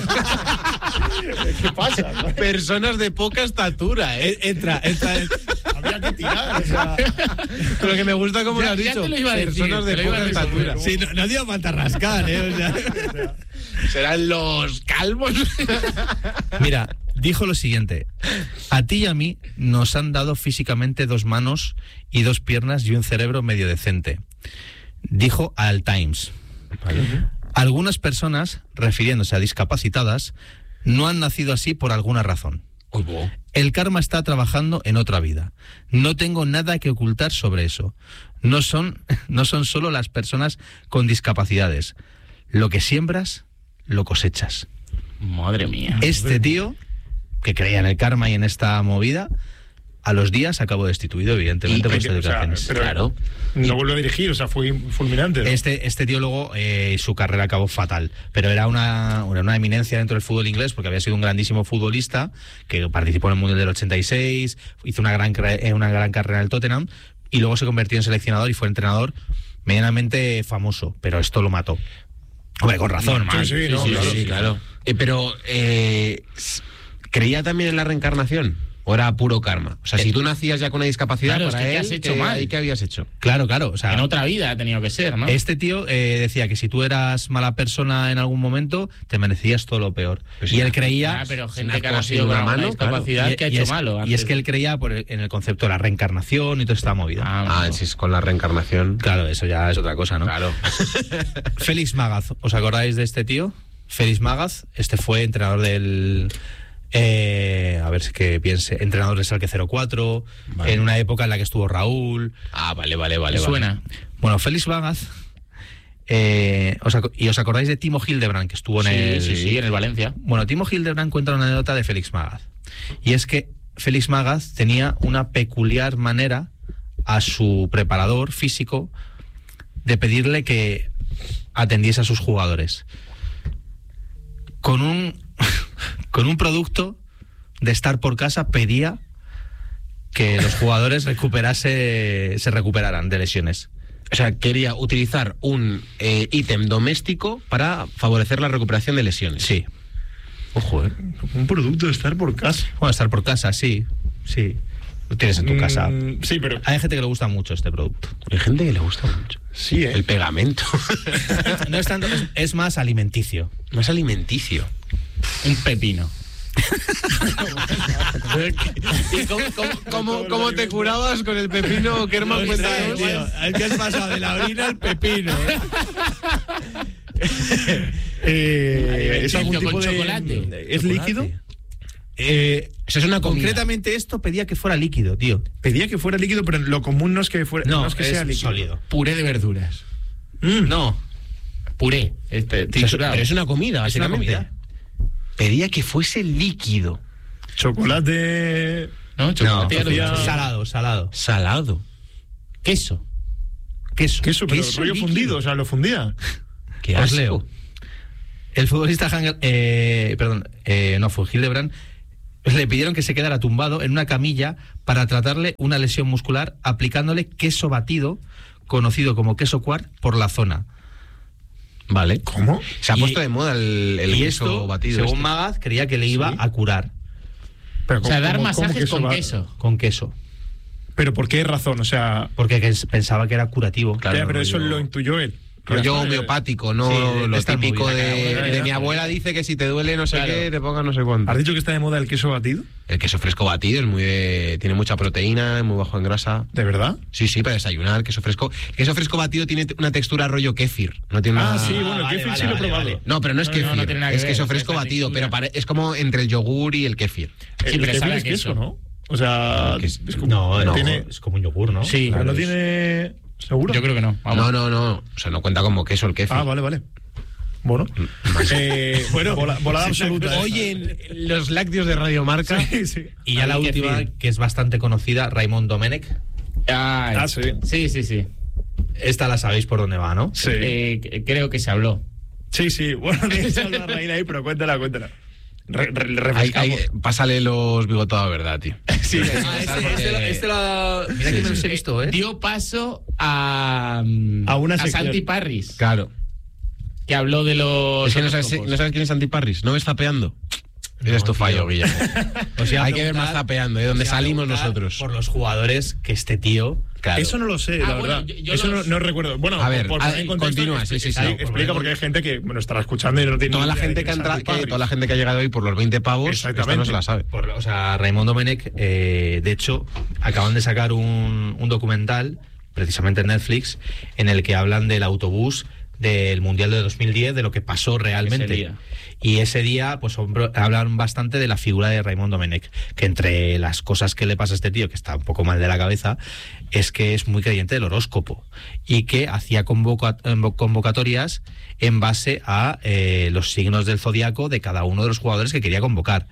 Speaker 1: ¿Qué pasa?
Speaker 5: Personas de poca estatura, ¿eh?
Speaker 7: entra, entra, entra.
Speaker 1: Había que tirar. O sea,
Speaker 5: Pero que me gusta como
Speaker 3: Ya-
Speaker 5: lo has
Speaker 3: ya
Speaker 5: dicho.
Speaker 3: te lo iba a decir,
Speaker 5: Personas de
Speaker 3: te lo iba
Speaker 5: poca
Speaker 3: a decir.
Speaker 5: estatura.
Speaker 7: Sí, no, no dio falta rascar, ¿eh? O sea.
Speaker 5: ¿Serán los calvos?
Speaker 7: Mira, dijo lo siguiente: a ti y a mí nos han dado físicamente dos manos y dos piernas y un cerebro medio decente. Dijo al Times. Algunas personas, refiriéndose a discapacitadas, no han nacido así por alguna razón.
Speaker 5: Uy, wow.
Speaker 7: El karma está trabajando en otra vida. No tengo nada que ocultar sobre eso. No son, no son solo las personas con discapacidades. Lo que siembras, lo cosechas.
Speaker 3: Madre mía.
Speaker 7: Este tío, que creía en el karma y en esta movida, a los días acabó destituido, evidentemente,
Speaker 1: Y-
Speaker 7: por
Speaker 1: o
Speaker 7: sus
Speaker 1: sea,
Speaker 7: declaraciones.
Speaker 1: pero-
Speaker 7: Claro.
Speaker 1: no vuelve a dirigir, o sea, fue fulminante, ¿no?
Speaker 7: Este, este tío luego, eh, su carrera acabó fatal, pero era una, una, una eminencia dentro del fútbol inglés porque había sido un grandísimo futbolista que participó en el Mundial del ochenta y seis, hizo una gran, cre- eh, una gran carrera en el Tottenham y luego se convirtió en seleccionador y fue entrenador medianamente famoso, pero esto lo mató. Hombre, con razón.
Speaker 1: Normal. Sí, sí, no, claro, sí,
Speaker 5: claro. Eh, pero, eh, ¿creía también en la reencarnación? ¿O era puro karma? O sea, si tú nacías ya con una discapacidad,
Speaker 3: Claro, es
Speaker 5: para
Speaker 3: que ¿qué
Speaker 5: él,
Speaker 3: has hecho
Speaker 5: ¿qué-
Speaker 3: mal?
Speaker 5: ahí ¿qué habías hecho?
Speaker 7: Claro, claro. O sea,
Speaker 3: En otra vida ha tenido que ser, ¿no?
Speaker 7: este tío eh, decía que si tú eras mala persona en algún momento, te merecías todo lo peor.
Speaker 5: Pues
Speaker 7: y
Speaker 5: sí.
Speaker 7: él creía...
Speaker 3: Ah, pero
Speaker 5: una
Speaker 3: gente que ha
Speaker 5: cosa
Speaker 3: nacido
Speaker 5: sin
Speaker 3: con
Speaker 5: una
Speaker 3: alguna
Speaker 5: mano,
Speaker 3: discapacidad
Speaker 7: y,
Speaker 3: que ha
Speaker 7: y
Speaker 3: hecho
Speaker 7: es,
Speaker 3: malo.
Speaker 7: y
Speaker 3: antes.
Speaker 7: es que él creía por el- en el concepto de la reencarnación y toda esta movida.
Speaker 5: Ah, si es con la reencarnación.
Speaker 7: Claro, eso ya es otra cosa, ¿no?
Speaker 5: Claro.
Speaker 7: Félix Magath, ¿os acordáis de este tío? Félix Magath, este fue entrenador del... eh, a ver si que piense, entrenador del Schalke cero cuatro,
Speaker 5: Vale.
Speaker 7: en una época en la que estuvo Raúl.
Speaker 5: Ah, vale, vale, vale.
Speaker 3: ¿Te
Speaker 5: vale.
Speaker 3: suena?
Speaker 7: Bueno, Félix Magath, eh, os aco- y os acordáis de Timo Hildebrand, que estuvo en
Speaker 3: Sí,
Speaker 7: el...
Speaker 3: sí, sí, en el Valencia.
Speaker 7: Bueno, Timo Hildebrand cuenta una anécdota de Félix Magath. Y es que Félix Magath tenía una peculiar manera a su preparador físico de pedirle que atendiese a sus jugadores. con un, con un producto de estar por casa pedía que los jugadores recuperase, se recuperaran de lesiones.
Speaker 5: O sea, quería utilizar un eh, ítem doméstico para favorecer la recuperación de lesiones.
Speaker 7: Sí.
Speaker 1: Ojo, ¿eh? Un producto de estar por casa.
Speaker 7: Bueno, estar por casa, sí. Sí. Lo tienes en tu casa.
Speaker 1: Mm, sí, pero...
Speaker 7: Hay gente que le gusta mucho este producto.
Speaker 5: Hay gente que le gusta mucho.
Speaker 1: Sí, ¿eh?
Speaker 5: El pegamento.
Speaker 7: No es tanto, es, es más alimenticio.
Speaker 5: Más alimenticio.
Speaker 3: Un pepino.
Speaker 5: ¿Y cómo, cómo, cómo, cómo te curabas con el pepino, Kerman? Cuéntanos.
Speaker 7: Es que has pasado de la orina al pepino.
Speaker 1: Eh, ¿Es algún
Speaker 3: Con
Speaker 1: tipo de...
Speaker 3: chocolate.
Speaker 1: ¿Es líquido?
Speaker 7: Eh,
Speaker 5: Eso es una comida.
Speaker 7: concretamente esto pedía que fuera líquido, tío.
Speaker 1: Pedía que fuera líquido, pero lo común no es que, fuera, no,
Speaker 7: No,
Speaker 1: es que
Speaker 7: es
Speaker 1: sea líquido.
Speaker 7: sólido.
Speaker 3: Puré de verduras.
Speaker 1: Mm.
Speaker 7: No.
Speaker 3: Puré. Este,
Speaker 5: O sea,
Speaker 3: triturado.
Speaker 5: pero es una comida,
Speaker 7: Es una
Speaker 5: básicamente.
Speaker 7: comida.
Speaker 5: Pedía que fuese líquido.
Speaker 1: Chocolate...
Speaker 3: ¿No? Chocolate.
Speaker 1: No, hacía-
Speaker 7: Salado, salado.
Speaker 5: Salado.
Speaker 3: Queso.
Speaker 7: Queso.
Speaker 1: Queso, pero
Speaker 7: Queso
Speaker 1: rollo
Speaker 7: líquido.
Speaker 1: fundido, o sea, lo fundía.
Speaker 5: Qué
Speaker 7: Os
Speaker 5: asco.
Speaker 7: leo. El futbolista Hangel, eh, perdón, eh, no fue Hildebrand, le pidieron que se quedara tumbado en una camilla para tratarle una lesión muscular aplicándole queso batido, conocido como queso quark, por la zona.
Speaker 5: Vale.
Speaker 1: ¿Cómo?
Speaker 5: Se ha
Speaker 7: Y-
Speaker 5: puesto de moda el, el
Speaker 7: y
Speaker 5: queso
Speaker 7: esto,
Speaker 5: batido.
Speaker 7: según
Speaker 5: este.
Speaker 7: Magaz, creía que le iba
Speaker 1: Sí.
Speaker 7: a curar
Speaker 1: Pero
Speaker 3: O sea,
Speaker 1: ¿cómo-
Speaker 3: dar
Speaker 1: cómo- cómo
Speaker 3: masajes
Speaker 1: eso
Speaker 3: con
Speaker 1: va?
Speaker 3: queso.
Speaker 7: con queso,
Speaker 1: ¿Pero por qué razón? O sea,
Speaker 7: porque que pensaba que era curativo.
Speaker 5: Claro,
Speaker 1: ya, pero eso
Speaker 5: rollo-
Speaker 1: lo intuyó él.
Speaker 5: Rollo
Speaker 1: Ya está,
Speaker 5: homeopático, no
Speaker 7: Sí, de-
Speaker 5: lo
Speaker 7: de esta
Speaker 5: típico
Speaker 7: movida,
Speaker 5: de,
Speaker 1: claro,
Speaker 5: de
Speaker 1: ya,
Speaker 5: mi
Speaker 1: ya.
Speaker 5: abuela dice que si te duele no sé
Speaker 3: Claro.
Speaker 5: qué, te pongas no sé cuánto.
Speaker 1: ¿Has dicho que está de moda el queso batido?
Speaker 5: El queso fresco batido es muy de, tiene mucha proteína, es muy bajo en grasa.
Speaker 1: ¿De verdad?
Speaker 5: Sí, sí, para desayunar, queso fresco. El queso fresco batido tiene una textura rollo kéfir. No tiene
Speaker 1: Ah,
Speaker 5: una...
Speaker 1: sí, bueno, el
Speaker 7: vale,
Speaker 1: kéfir
Speaker 7: vale,
Speaker 1: sí lo he
Speaker 7: vale,
Speaker 1: probado.
Speaker 7: vale.
Speaker 5: No, pero no es
Speaker 3: No, no,
Speaker 5: kéfir,
Speaker 3: no tiene nada que
Speaker 5: es
Speaker 3: ver,
Speaker 5: queso
Speaker 3: es
Speaker 5: fresco
Speaker 3: esa
Speaker 5: batido,
Speaker 3: textura.
Speaker 5: pero pare- es como entre el yogur y el kéfir.
Speaker 3: Sí,
Speaker 1: el
Speaker 3: pero
Speaker 1: kéfir
Speaker 3: sabe a
Speaker 1: es queso,
Speaker 3: queso.
Speaker 1: ¿no? O sea,
Speaker 5: Que es-
Speaker 1: es como-
Speaker 7: No, no,
Speaker 1: tiene,
Speaker 7: es como un yogur, ¿no?
Speaker 3: Sí.
Speaker 1: pero no
Speaker 3: Claro,
Speaker 1: tiene... ¿Seguro?
Speaker 3: Yo creo que no. Vamos.
Speaker 5: No, no, no, o sea, no cuenta como queso el kéfir.
Speaker 1: Ah, vale, vale. Bueno, eh, bueno vola- volada absoluta.
Speaker 5: Oye, los lácteos de Radio Marca.
Speaker 1: Sí, sí.
Speaker 7: Y ya la
Speaker 3: Hay
Speaker 7: última,
Speaker 3: kefir.
Speaker 7: que es bastante conocida, Raymond Domenech.
Speaker 3: Ay.
Speaker 1: Ah, sí.
Speaker 3: Sí, sí, sí.
Speaker 7: Esta la sabéis por dónde va, ¿no?
Speaker 1: Sí.
Speaker 3: Eh, c- creo que se habló.
Speaker 1: Sí, sí. Bueno, tienes una reina ahí, pero cuéntala, cuéntala. Re- re-
Speaker 5: Hay-
Speaker 1: refrescamos.
Speaker 5: hay- pásale los bigotados, ¿verdad, tío?
Speaker 1: Sí,
Speaker 7: Ah, este, este, lo- este lo- Mira que me los he visto, ¿eh?
Speaker 3: Dio paso a, mm,
Speaker 1: A una
Speaker 3: a
Speaker 1: sección.
Speaker 3: Santi Parris,
Speaker 5: Claro.
Speaker 3: que habló de los.
Speaker 5: Es que no sabes,
Speaker 3: horóscopos.
Speaker 5: no sabes quién es Santi Parris. ¿No ves zapeando? Ese es tu
Speaker 7: tío.
Speaker 5: fallo, Guillermo.
Speaker 7: Os iba a
Speaker 5: Hay que ver más
Speaker 7: preguntar-
Speaker 5: zapeando, ¿eh? Donde
Speaker 7: os iba a
Speaker 5: salimos
Speaker 7: preguntar
Speaker 5: nosotros.
Speaker 7: Por los jugadores que este tío.
Speaker 5: Claro.
Speaker 1: Eso no lo sé,
Speaker 3: Ah,
Speaker 1: la
Speaker 3: bueno,
Speaker 1: verdad.
Speaker 3: yo- yo
Speaker 1: Eso
Speaker 3: los-
Speaker 1: no, no recuerdo. Bueno,
Speaker 5: A ver,
Speaker 1: por
Speaker 5: a-
Speaker 1: poner en contexto,
Speaker 5: continúa, sí, sí, sí.
Speaker 1: ahí
Speaker 5: No, por
Speaker 1: explica
Speaker 5: favor.
Speaker 1: porque hay gente que bueno, estará escuchando y no tiene
Speaker 5: Toda
Speaker 1: ni
Speaker 5: la
Speaker 1: idea de
Speaker 5: gente que,
Speaker 1: quién es
Speaker 5: entra-
Speaker 1: Santi
Speaker 5: que-
Speaker 1: Parris.
Speaker 5: toda la gente que ha llegado hoy por los veinte pavos, esta
Speaker 1: Exactamente.
Speaker 5: no se la sabe.
Speaker 7: Por, o sea, Raymond Domenech, eh, de hecho, acaban de sacar un, un documental, precisamente en Netflix, en el que hablan del autobús del Mundial de dos mil diez, de lo que pasó realmente.
Speaker 3: Ese día.
Speaker 7: Y ese día, pues hombro- hablan bastante de la figura de Raymond Domenech, que entre las cosas que le pasa a este tío, que está un poco mal de la cabeza, es que es muy creyente del horóscopo y que hacía convoca- convocatorias en base a eh, los signos del zodiaco de cada uno de los jugadores que quería convocar.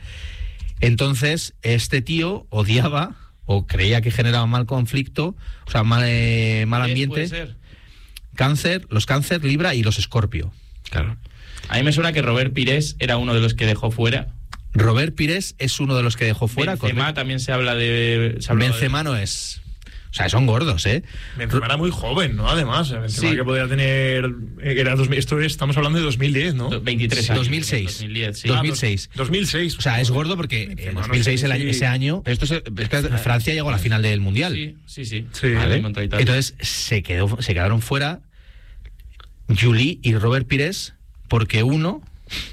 Speaker 7: Entonces, este tío odiaba o creía que generaba mal conflicto, o sea, mal, eh, mal
Speaker 3: ¿Puede
Speaker 7: ambiente,
Speaker 3: ser?
Speaker 7: cáncer, los cáncer, Libra y los escorpio.
Speaker 5: Claro.
Speaker 3: A mí me suena que Robert Pires era uno de los que dejó fuera.
Speaker 7: Robert Pires es uno de los que dejó fuera.
Speaker 3: Benzema
Speaker 7: correcto.
Speaker 3: también se habla de. Se habla
Speaker 7: Benzema no es. O sea, son gordos, ¿eh?
Speaker 1: Benzema era muy joven, ¿no? Además, Benzema
Speaker 3: Sí.
Speaker 1: que podía tener... eh, Era dos mil, esto es, estamos hablando de dos mil diez, ¿no?
Speaker 3: de veintitrés
Speaker 7: Sí,
Speaker 3: años.
Speaker 7: dos mil seis.
Speaker 3: dos mil diez, sí.
Speaker 7: dos mil seis.
Speaker 1: dos mil seis.
Speaker 7: O sea, es gordo porque en
Speaker 1: Benzema,
Speaker 7: dos mil seis,
Speaker 1: no
Speaker 7: el
Speaker 1: sé
Speaker 7: año-
Speaker 1: si-
Speaker 7: ese año,
Speaker 5: Pero esto se- es que-
Speaker 7: Francia llegó a la final del Mundial.
Speaker 3: Sí, sí, sí.
Speaker 1: Sí.
Speaker 3: Ahora
Speaker 1: Vale.
Speaker 3: mismo contra Italia.
Speaker 7: Entonces se, quedó, se quedaron fuera Juli y Robert Pires porque uno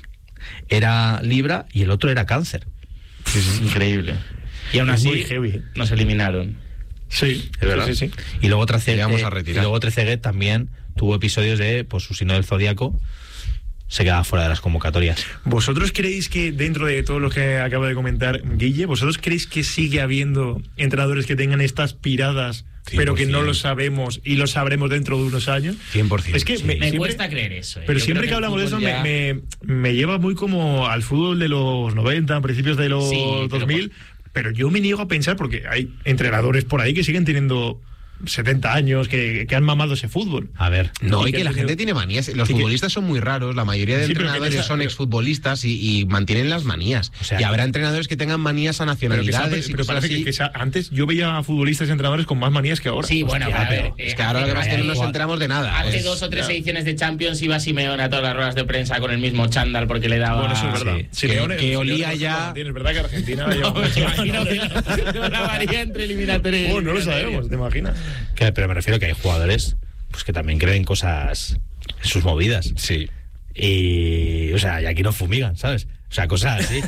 Speaker 7: era Libra y el otro era cáncer.
Speaker 3: Sí, sí, increíble. Y aún
Speaker 1: Es
Speaker 3: así
Speaker 1: muy heavy.
Speaker 3: nos eliminaron.
Speaker 1: Sí,
Speaker 5: ¿Es verdad?
Speaker 1: sí, sí.
Speaker 7: Y luego Trezeguet,
Speaker 5: Le vamos a
Speaker 7: y
Speaker 5: retirar.
Speaker 7: luego Trezeguet también tuvo episodios de pues, su signo del zodiaco, se quedaba fuera de las convocatorias.
Speaker 1: ¿Vosotros creéis que dentro de todo lo que acaba de comentar Guille, vosotros creéis que sigue habiendo entrenadores que tengan estas piradas, pero que no lo sabemos y lo sabremos dentro de unos años?
Speaker 5: cien por ciento.
Speaker 1: Es que
Speaker 5: sí.
Speaker 1: me-
Speaker 3: Me
Speaker 1: siempre-
Speaker 3: cuesta creer eso. eh.
Speaker 1: Pero
Speaker 3: Yo
Speaker 1: siempre
Speaker 3: creo
Speaker 1: que
Speaker 3: el
Speaker 1: hablamos de eso
Speaker 3: fútbol
Speaker 1: me,
Speaker 3: ya-
Speaker 1: me, me lleva muy como al fútbol de los noventa, principios de los
Speaker 3: Sí, pero
Speaker 1: dos mil, pero yo me niego a pensar porque hay entrenadores por ahí que siguen teniendo setenta años, que, que han mamado ese fútbol.
Speaker 7: A ver.
Speaker 5: No,
Speaker 1: Y
Speaker 5: y
Speaker 1: que
Speaker 5: que la
Speaker 1: el-
Speaker 5: gente tiene manías. Los
Speaker 1: y que-
Speaker 5: futbolistas son muy raros. La mayoría de
Speaker 1: Sí, pero que
Speaker 5: entrenadores
Speaker 1: en esa-
Speaker 5: son
Speaker 1: pero-
Speaker 5: exfutbolistas y, y mantienen las manías.
Speaker 7: O sea,
Speaker 5: y habrá entrenadores que tengan manías a
Speaker 1: Pero, que sea-
Speaker 5: nacionalidades y
Speaker 1: pero
Speaker 5: cosas
Speaker 1: parece que,
Speaker 5: así.
Speaker 1: que sea- antes yo veía a futbolistas y entrenadores con más manías que ahora.
Speaker 3: Sí, bueno,
Speaker 7: Hostia,
Speaker 3: a ver,
Speaker 7: pero
Speaker 3: eh,
Speaker 5: Es que ahora lo que pasa es que no nos
Speaker 3: hace-
Speaker 5: enteramos de nada.
Speaker 3: Hace
Speaker 5: Es-
Speaker 3: dos o tres
Speaker 1: ya.
Speaker 3: ediciones de Champions iba Simeone a todas las ruedas de prensa con el mismo chándal porque le daba...
Speaker 1: Bueno, eso es verdad.
Speaker 5: sí. Que- que olía ya-
Speaker 1: Es verdad que Argentina
Speaker 3: No,
Speaker 1: lleva
Speaker 3: me
Speaker 1: mucho más,
Speaker 3: imagino
Speaker 1: ¿no?
Speaker 3: que no la varía entre eliminatorias. y
Speaker 1: Oh, no lo
Speaker 3: eliminatorias.
Speaker 1: sabemos, ¿te imaginas?
Speaker 7: Que- pero me refiero que hay jugadores pues que también creen cosas en sus movidas.
Speaker 5: Sí.
Speaker 7: Y, o sea, y aquí no fumigan, ¿sabes? O sea, cosas así.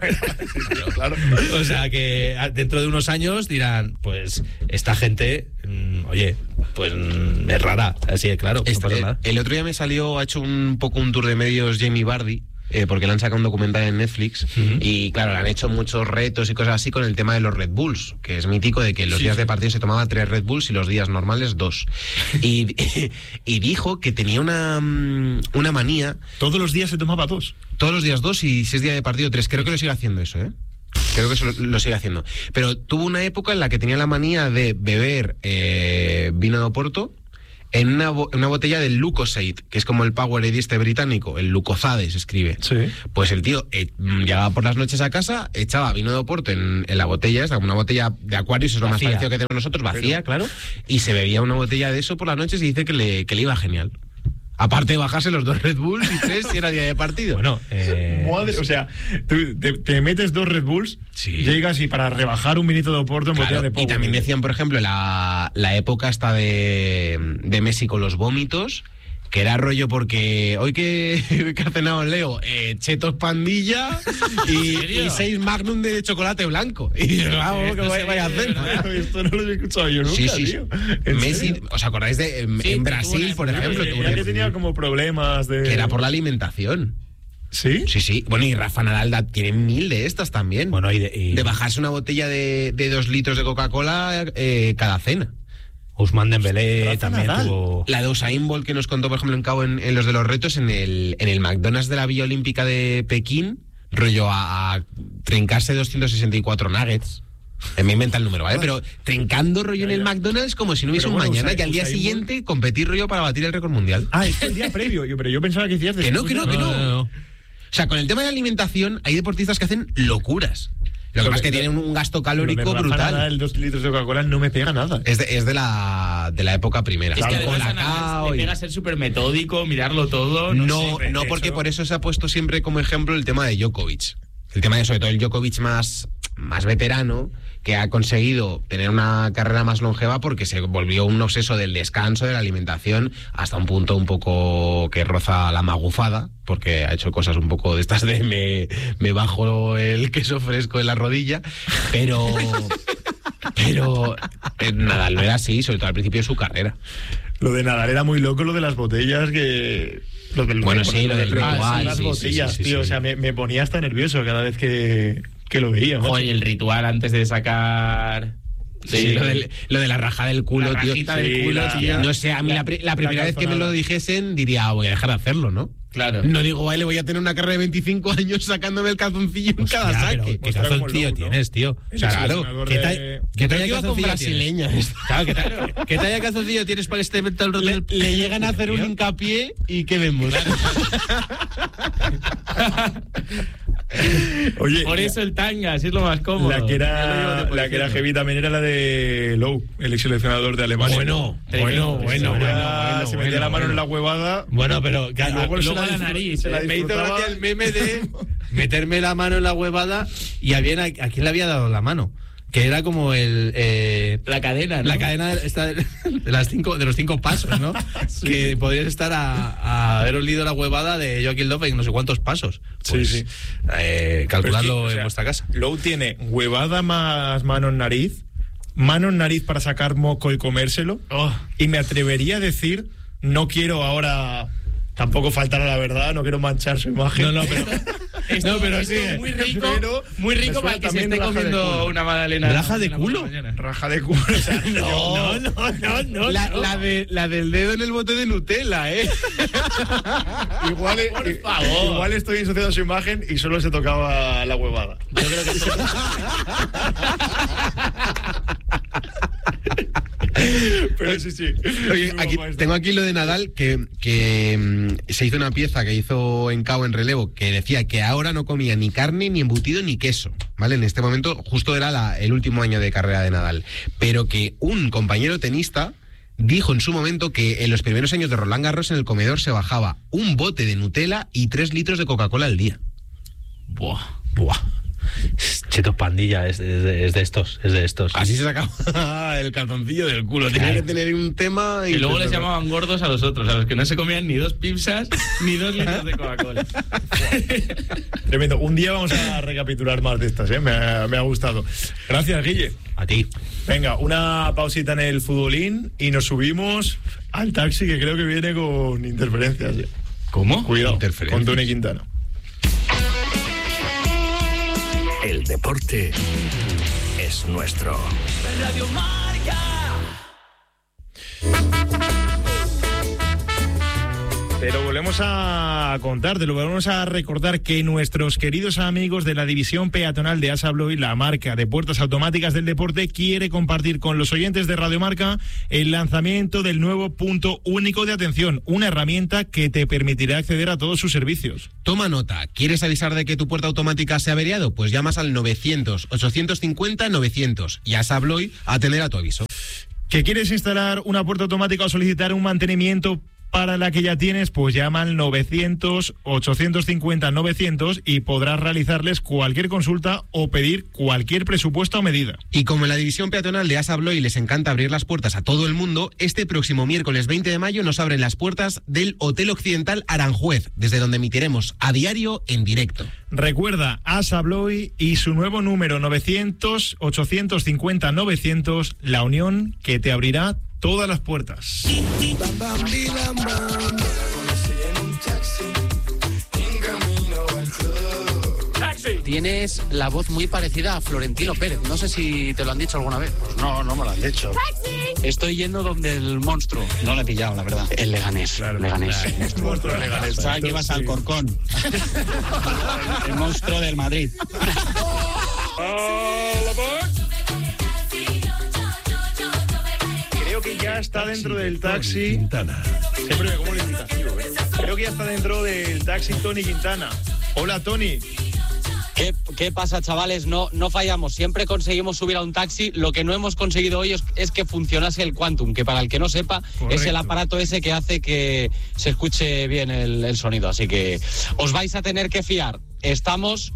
Speaker 1: Claro.
Speaker 7: O sea, que a- dentro de unos años dirán, pues, esta gente, mm, oye, pues mm, es rara. Así es, claro, no
Speaker 5: Este-
Speaker 7: pasa
Speaker 5: el,
Speaker 7: nada.
Speaker 5: el otro día me salió, ha hecho un poco un tour de medios Jamie Vardy, eh, porque le han sacado un documental en Netflix.
Speaker 7: Ujú.
Speaker 5: Y claro, le han hecho muchos retos y cosas así con el tema de los Red Bulls, que es mítico de que los
Speaker 1: Sí,
Speaker 5: días
Speaker 1: sí.
Speaker 5: de partido se tomaba tres Red Bulls y los días normales dos. Y, y dijo que tenía una, mm, una manía,
Speaker 1: Todos los días se tomaba dos.
Speaker 5: todos los días dos y si es día de partido tres. Creo que lo sigue haciendo eso, ¿eh? Creo que eso lo, lo sigue haciendo. Pero tuvo una época en la que tenía la manía de beber eh, vino de Oporto en una, bo- una botella del Lucozade, que es como el Powerade este británico, el Lucozade se escribe.
Speaker 1: Sí.
Speaker 5: Pues el tío eh, mm, llegaba por las noches a casa, echaba vino de Oporto en, en la botella, esta, una botella de Aquarius, es lo más
Speaker 7: Vacía.
Speaker 5: parecido que tenemos nosotros, vacía, claro, y se bebía una botella de eso por las noches y dice que le, que le iba genial. Aparte de bajarse los dos Red Bulls y tres si era día de partido.
Speaker 7: Bueno, eh,
Speaker 1: Madre, o sea, tú te, te metes dos Red Bulls,
Speaker 5: Sí.
Speaker 1: llegas y para rebajar un vinito de Oporto en
Speaker 5: Claro,
Speaker 1: botella de
Speaker 5: y
Speaker 1: Power.
Speaker 5: también decían, por ejemplo, la, la época esta de, de Messi con los vómitos, que era rollo porque hoy que, que ha cenado Leo, eh, chetos pandilla y, y seis Magnum de chocolate blanco. Y yo, vamos, que vaya, vaya a hacer.
Speaker 1: Esto no lo he escuchado yo nunca,
Speaker 5: Sí, sí, sí.
Speaker 1: tío. ¿En
Speaker 5: Messi,
Speaker 1: serio?
Speaker 5: ¿os acordáis de en,
Speaker 3: Sí,
Speaker 5: en
Speaker 3: tuvo
Speaker 5: Brasil,
Speaker 3: una-
Speaker 5: por
Speaker 3: una-
Speaker 5: ejemplo?
Speaker 1: Eh,
Speaker 5: tuvo
Speaker 1: era
Speaker 5: una-
Speaker 1: que tenía como problemas de...
Speaker 5: que era por la alimentación.
Speaker 1: ¿Sí?
Speaker 5: Sí, sí. Bueno, y Rafa Nadal da- tiene mil de estas también.
Speaker 7: bueno, y de, y
Speaker 5: de bajarse una botella de, de dos litros de Coca-Cola eh, cada cena.
Speaker 7: Usman Dembélé
Speaker 1: Rafa
Speaker 7: también
Speaker 1: Nadal.
Speaker 7: tuvo...
Speaker 5: La de Usain Bolt que nos contó, por ejemplo, en Cabo en, en los de los retos, en el, en el McDonald's de la Villa Olímpica de Pekín, rollo a, a trincarse doscientos sesenta y cuatro nuggets. Eh, Me inventa el número, ¿vale? Pero trincando rollo en el McDonald's como si no hubiese
Speaker 1: Pero
Speaker 5: un
Speaker 1: bueno,
Speaker 5: mañana
Speaker 1: Usain-
Speaker 5: y al día
Speaker 1: Usain Bolt-
Speaker 5: siguiente competir rollo para batir el récord mundial.
Speaker 1: Ah, es el día previo. Yo, pero yo pensaba que decías...
Speaker 5: Que no, que no, que no.
Speaker 7: No, no, no.
Speaker 5: O sea, con el tema de la alimentación hay deportistas que hacen locuras. Lo que
Speaker 1: Lo
Speaker 5: pasa es que
Speaker 1: de-
Speaker 5: tienen un gasto
Speaker 1: Lo de
Speaker 5: calórico
Speaker 1: Rafa
Speaker 5: brutal.
Speaker 1: Nadal, el dos litros de Coca-Cola no me pega nada.
Speaker 5: Es de, es de la de la época primera.
Speaker 3: Es que
Speaker 5: Con
Speaker 3: además a
Speaker 5: Colacao
Speaker 3: Nadal le
Speaker 5: y-
Speaker 3: pega a ser súper metódico, mirarlo todo. No,
Speaker 5: No,
Speaker 3: sé,
Speaker 5: no,
Speaker 1: de
Speaker 5: porque
Speaker 1: hecho-
Speaker 5: por eso se ha puesto siempre como ejemplo el tema de Djokovic. El tema de sobre todo el Djokovic más, más veterano, que ha conseguido tener una carrera más longeva porque se volvió un obseso del descanso, de la alimentación, hasta un punto un poco que roza la magufada, porque ha hecho cosas un poco de estas de me, me bajo el queso fresco en la rodilla, pero... Pero eh, Nadal no era así, sobre todo al principio de su carrera.
Speaker 1: Lo de Nadal era muy loco, lo de las botellas que... Lo del,
Speaker 5: Bueno, sí, lo del
Speaker 1: Ah,
Speaker 5: ritual,
Speaker 1: sí, las
Speaker 5: sí,
Speaker 1: botellas,
Speaker 5: sí, sí,
Speaker 1: tío.
Speaker 5: sí.
Speaker 1: O sea, me, me ponía hasta nervioso cada vez que, que lo veía. macho.
Speaker 3: Joder, y el ritual antes de sacar...
Speaker 5: Sí, lo, del- lo de la raja del culo,
Speaker 3: La
Speaker 5: tío.
Speaker 3: rajita del
Speaker 1: Sí,
Speaker 3: culo,
Speaker 1: la-
Speaker 3: tío.
Speaker 5: No sé, a mí la, pri- la primera vez que me
Speaker 1: calzonada.
Speaker 5: lo dijesen diría, "Ah, voy a dejar de hacerlo, ¿no?
Speaker 3: Claro.
Speaker 5: No digo, vale, voy a tener una carrera de veinticinco años sacándome el calzoncillo en
Speaker 7: Hostia,
Speaker 5: cada
Speaker 7: pero
Speaker 5: saque.
Speaker 7: ¿qué
Speaker 1: Mostrar como el
Speaker 7: calzoncillo
Speaker 1: look, ¿no?
Speaker 7: tienes, tío? O sea,
Speaker 1: El
Speaker 7: claro,
Speaker 1: seleccionador
Speaker 7: ¿qué,
Speaker 1: de-
Speaker 7: talla- qué
Speaker 5: Creo
Speaker 7: talla
Speaker 5: que iba con
Speaker 7: calzoncillo
Speaker 5: brasileña.
Speaker 7: tienes? Claro, ¿qué talla, ¿qué talla calzoncillo tienes para que esté todo el rato en
Speaker 5: Le,
Speaker 7: el-
Speaker 5: le llegan a hacer un hincapié y que vemos.
Speaker 1: Oye,
Speaker 3: Por eso el tanga, así es lo más cómodo.
Speaker 1: la que
Speaker 3: Yo lo
Speaker 1: era,
Speaker 3: llevo de
Speaker 1: la que era
Speaker 3: colección.
Speaker 1: heavy también era la de Lowe, el ex seleccionador de Alemania.
Speaker 7: Bueno,
Speaker 3: Tremendo.
Speaker 7: bueno,
Speaker 1: Se
Speaker 7: bueno,
Speaker 1: metía-
Speaker 7: bueno,
Speaker 1: se
Speaker 7: bueno,
Speaker 1: metía la mano
Speaker 7: bueno.
Speaker 1: en la huevada.
Speaker 7: Bueno, pero
Speaker 1: y luego, se
Speaker 3: luego
Speaker 1: la
Speaker 3: la
Speaker 1: disfrut-
Speaker 3: nariz,
Speaker 1: se la
Speaker 3: eh,
Speaker 7: Me hizo
Speaker 1: disfrutaba.
Speaker 7: gracia el meme de meterme la mano en la huevada y a, bien, a, a quién le había dado la mano. Que era como el... eh,
Speaker 3: La cadena, ¿no?
Speaker 7: la cadena esta de, de las cinco, de los cinco pasos, ¿no? Que podrías estar a, a haber olido la huevada de Joaquín López en no sé cuántos pasos. Pues,
Speaker 1: Sí, sí.
Speaker 7: eh,
Speaker 1: Pero es que,
Speaker 7: calculadlo
Speaker 1: o sea,
Speaker 7: en vuestra casa.
Speaker 1: Lowe tiene huevada más mano en nariz, mano en nariz para sacar moco y comérselo.
Speaker 3: Oh.
Speaker 1: Y me atrevería a decir, no quiero ahora tampoco faltar a la verdad, no quiero manchar su imagen.
Speaker 7: No, no, pero...
Speaker 3: Esto-
Speaker 7: No, pero
Speaker 3: esto
Speaker 7: sí,
Speaker 3: muy rico,
Speaker 1: pero
Speaker 3: muy
Speaker 1: me
Speaker 3: rico
Speaker 1: suena
Speaker 3: para que se
Speaker 1: también
Speaker 3: esté
Speaker 1: raja de
Speaker 3: comiendo
Speaker 1: culo.
Speaker 3: una magdalena.
Speaker 7: ¿Raja de
Speaker 3: en la
Speaker 7: culo?
Speaker 3: mañana.
Speaker 1: Raja de culo. O sea,
Speaker 7: No, no, no, no.
Speaker 5: La,
Speaker 7: no.
Speaker 5: la de, la del dedo en el bote de Nutella, ¿eh?
Speaker 1: igual,
Speaker 3: Por
Speaker 1: i-
Speaker 3: favor.
Speaker 1: igual estoy ensuciando su imagen y solo se tocaba la huevada.
Speaker 3: Yo creo que
Speaker 1: Pero sí, sí.
Speaker 5: Oye, aquí, tengo aquí lo de Nadal, que, que mm, se hizo una pieza que hizo en Cao en relevo, que decía que ahora no comía ni carne, ni embutido, ni queso, ¿vale? En este momento justo era la, el último año de carrera de Nadal. Pero que un compañero tenista dijo en su momento que en los primeros años de Roland Garros en el comedor se bajaba un bote de Nutella y tres litros de Coca-Cola al día.
Speaker 7: Buah, buah. Chetos Pandilla es, es, de, es de estos, es de estos.
Speaker 5: Así se sacaba el calzoncillo del culo. Tenía
Speaker 7: Claro.
Speaker 5: que tener un tema.
Speaker 3: Y luego les llamaban gordos a los otros, a los que no se comían ni dos pizzas ni dos litros de Coca-Cola.
Speaker 1: Tremendo. Un día vamos a recapitular más de estas, ¿eh? Me ha, me ha gustado. Gracias, Guille.
Speaker 7: A ti.
Speaker 1: Venga, una pausita en el futbolín y nos subimos al taxi que creo que viene con interferencias.
Speaker 3: ¿Cómo?
Speaker 1: Cuidado,
Speaker 5: Interferencias.
Speaker 1: con Tony Quintana.
Speaker 6: El deporte es nuestro.
Speaker 8: Radio Marca.
Speaker 1: Te lo volvemos a contar, te lo volvemos a recordar que nuestros queridos amigos de la división peatonal de Assa Abloy, la marca de puertas automáticas del deporte, quiere compartir con los oyentes de Radio Marca el lanzamiento del nuevo punto único de atención, una herramienta que te permitirá acceder a todos sus servicios.
Speaker 5: Toma nota. ¿Quieres avisar de que tu puerta automática se ha averiado? Pues llamas al novecientos, ochocientos cincuenta, novecientos y Assa Abloy atenderá tu aviso.
Speaker 1: ¿Que quieres instalar una puerta automática o solicitar un mantenimiento para la que ya tienes? Pues llama al novecientos, ochocientos cincuenta, novecientos y podrás realizarles cualquier consulta o pedir cualquier presupuesto a medida.
Speaker 5: Y como en la división peatonal de Assa Abloy les encanta abrir las puertas a todo el mundo, este próximo miércoles veinte de mayo nos abren las puertas del Hotel Occidental Aranjuez, desde donde emitiremos a diario en directo.
Speaker 1: Recuerda, Assa Abloy y su nuevo número novecientos, ochocientos cincuenta, novecientos, la unión que te abrirá todas las puertas.
Speaker 9: Tienes la voz muy parecida a Florentino Pérez. No sé si te lo han dicho alguna vez.
Speaker 10: Pues no, no me lo han dicho.
Speaker 9: Estoy yendo donde el monstruo.
Speaker 10: No le he pillado, la verdad.
Speaker 9: El Leganés.
Speaker 1: Claro,
Speaker 9: Leganés.
Speaker 1: claro. Monstruo Leganés.
Speaker 10: Sabes que ibas al
Speaker 1: Sí.
Speaker 10: Corcón. El monstruo del Madrid.
Speaker 1: Creo que ya está dentro del
Speaker 6: Tony
Speaker 1: taxi.
Speaker 6: Quintana.
Speaker 1: Siempre me como el indicativo, ¿eh? Creo que ya está dentro del taxi Tony Quintana. Hola, Tony.
Speaker 9: ¿Qué, ¿Qué pasa, chavales? No, no fallamos. Siempre conseguimos subir a un taxi. Lo que no hemos conseguido hoy es, es que funcionase el Quantum, que para el que no sepa,
Speaker 1: Correcto.
Speaker 9: es el aparato ese que hace que se escuche bien el, el sonido. Así que os vais a tener que fiar. Estamos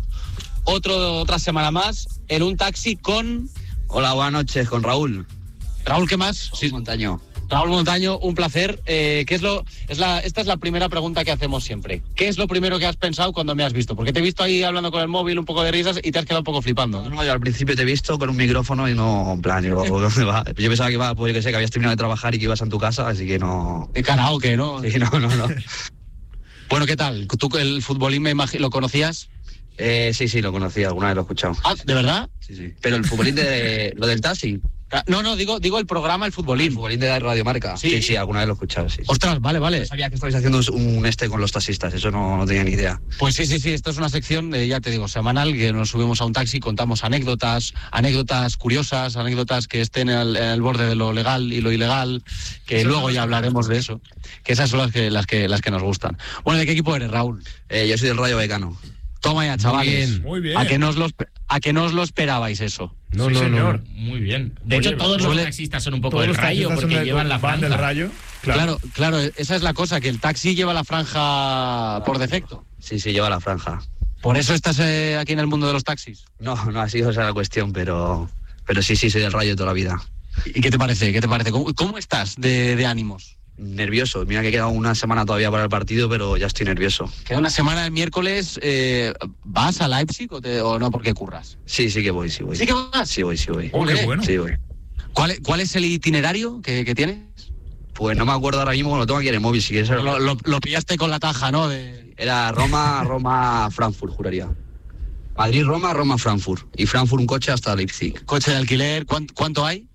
Speaker 9: otro, otra semana más en un taxi con...
Speaker 11: Hola, buenas noches, con Raúl.
Speaker 9: Raúl, ¿qué más?
Speaker 11: Sí, Montaño.
Speaker 9: Raúl Montaño, un placer. Eh, ¿qué es lo, es la, esta es la primera pregunta que hacemos siempre. ¿Qué es lo primero que has pensado cuando me has visto? Porque te he visto ahí hablando con el móvil, un poco de risas y te has quedado un poco flipando.
Speaker 11: No, no, yo al principio te he visto con un micrófono y no, en plan, yo, ¿dónde va? Yo pensaba que iba, pues yo que sé, que habías terminado de trabajar y que ibas en tu casa, así que no...
Speaker 9: De karaoke, ¿no?
Speaker 11: Sí, no, no, no.
Speaker 9: Bueno, ¿qué tal? ¿Tú el futbolín me imagino, lo conocías?
Speaker 11: Eh, sí, sí, lo conocía, alguna vez lo he escuchado.
Speaker 9: Ah, ¿de verdad?
Speaker 11: Sí, sí. Pero el futbolín de... lo del taxi.
Speaker 9: No, no, digo, digo el programa El Futbolín.
Speaker 11: El futbolín de Radio Marca.
Speaker 9: Sí.
Speaker 11: Sí, sí, alguna vez lo he escuchado, sí.
Speaker 9: Ostras, vale, vale.
Speaker 11: No sabía que estabais haciendo un este con los taxistas, eso no, no tenía ni idea.
Speaker 9: Pues sí, sí, sí, esto es una sección, eh, ya te digo, semanal, que nos subimos a un taxi, contamos anécdotas, anécdotas curiosas, anécdotas que estén en el, en el borde de lo legal y lo ilegal, que
Speaker 1: Eso
Speaker 9: luego
Speaker 1: no
Speaker 9: ya hablaremos de eso, que esas son las que, las que, las que nos gustan. Bueno, ¿de qué equipo eres, Raúl?
Speaker 11: Eh, yo soy del Rayo Vallecano.
Speaker 9: Toma ya, chavales.
Speaker 5: bien,
Speaker 1: muy bien.
Speaker 9: ¿A que no os lo, a que no os lo esperabais eso?
Speaker 5: No,
Speaker 1: Sí,
Speaker 5: no,
Speaker 1: señor.
Speaker 5: no.
Speaker 3: Muy bien. De
Speaker 1: Oye,
Speaker 3: hecho, todos
Speaker 9: suele-
Speaker 3: los taxistas son un poco
Speaker 1: Todos
Speaker 3: del
Speaker 1: los
Speaker 3: rayo
Speaker 1: taxistas son
Speaker 3: porque
Speaker 1: del-
Speaker 3: llevan la
Speaker 1: van
Speaker 3: franja.
Speaker 1: del rayo.
Speaker 9: Claro. claro, esa es la cosa, que el taxi lleva la franja por defecto.
Speaker 11: Sí, sí, lleva la franja.
Speaker 9: ¿Por eso estás eh, aquí en el mundo de los taxis?
Speaker 11: No, no ha sido esa la cuestión, pero, pero sí, sí, soy del Rayo toda la vida.
Speaker 9: ¿Y qué te parece? ¿Qué te parece? ¿Cómo, cómo estás de, de ánimos?
Speaker 11: Nervioso. Mira que queda una semana todavía para el partido, pero ya estoy nervioso.
Speaker 9: Queda una semana el miércoles. Eh, ¿Vas a Leipzig o, te- o no porque curras?
Speaker 11: Sí, sí que voy, sí voy.
Speaker 9: ¿Sí que vas?
Speaker 11: Sí voy, sí voy.
Speaker 1: Oh, qué
Speaker 9: Ole.
Speaker 1: bueno.
Speaker 11: Sí voy.
Speaker 9: ¿Cuál, es- ¿Cuál es el itinerario que, que tienes?
Speaker 11: Pues no me acuerdo ahora mismo, lo tengo aquí en el móvil, si quieres.
Speaker 9: Lo, lo- lo pillaste con la taja, ¿no? De...
Speaker 11: Era Roma, Roma, Frankfurt, juraría. Madrid, Roma, Roma, Frankfurt. Y Frankfurt un coche hasta Leipzig.
Speaker 9: Coche de alquiler, ¿cuánto, cuánto hay?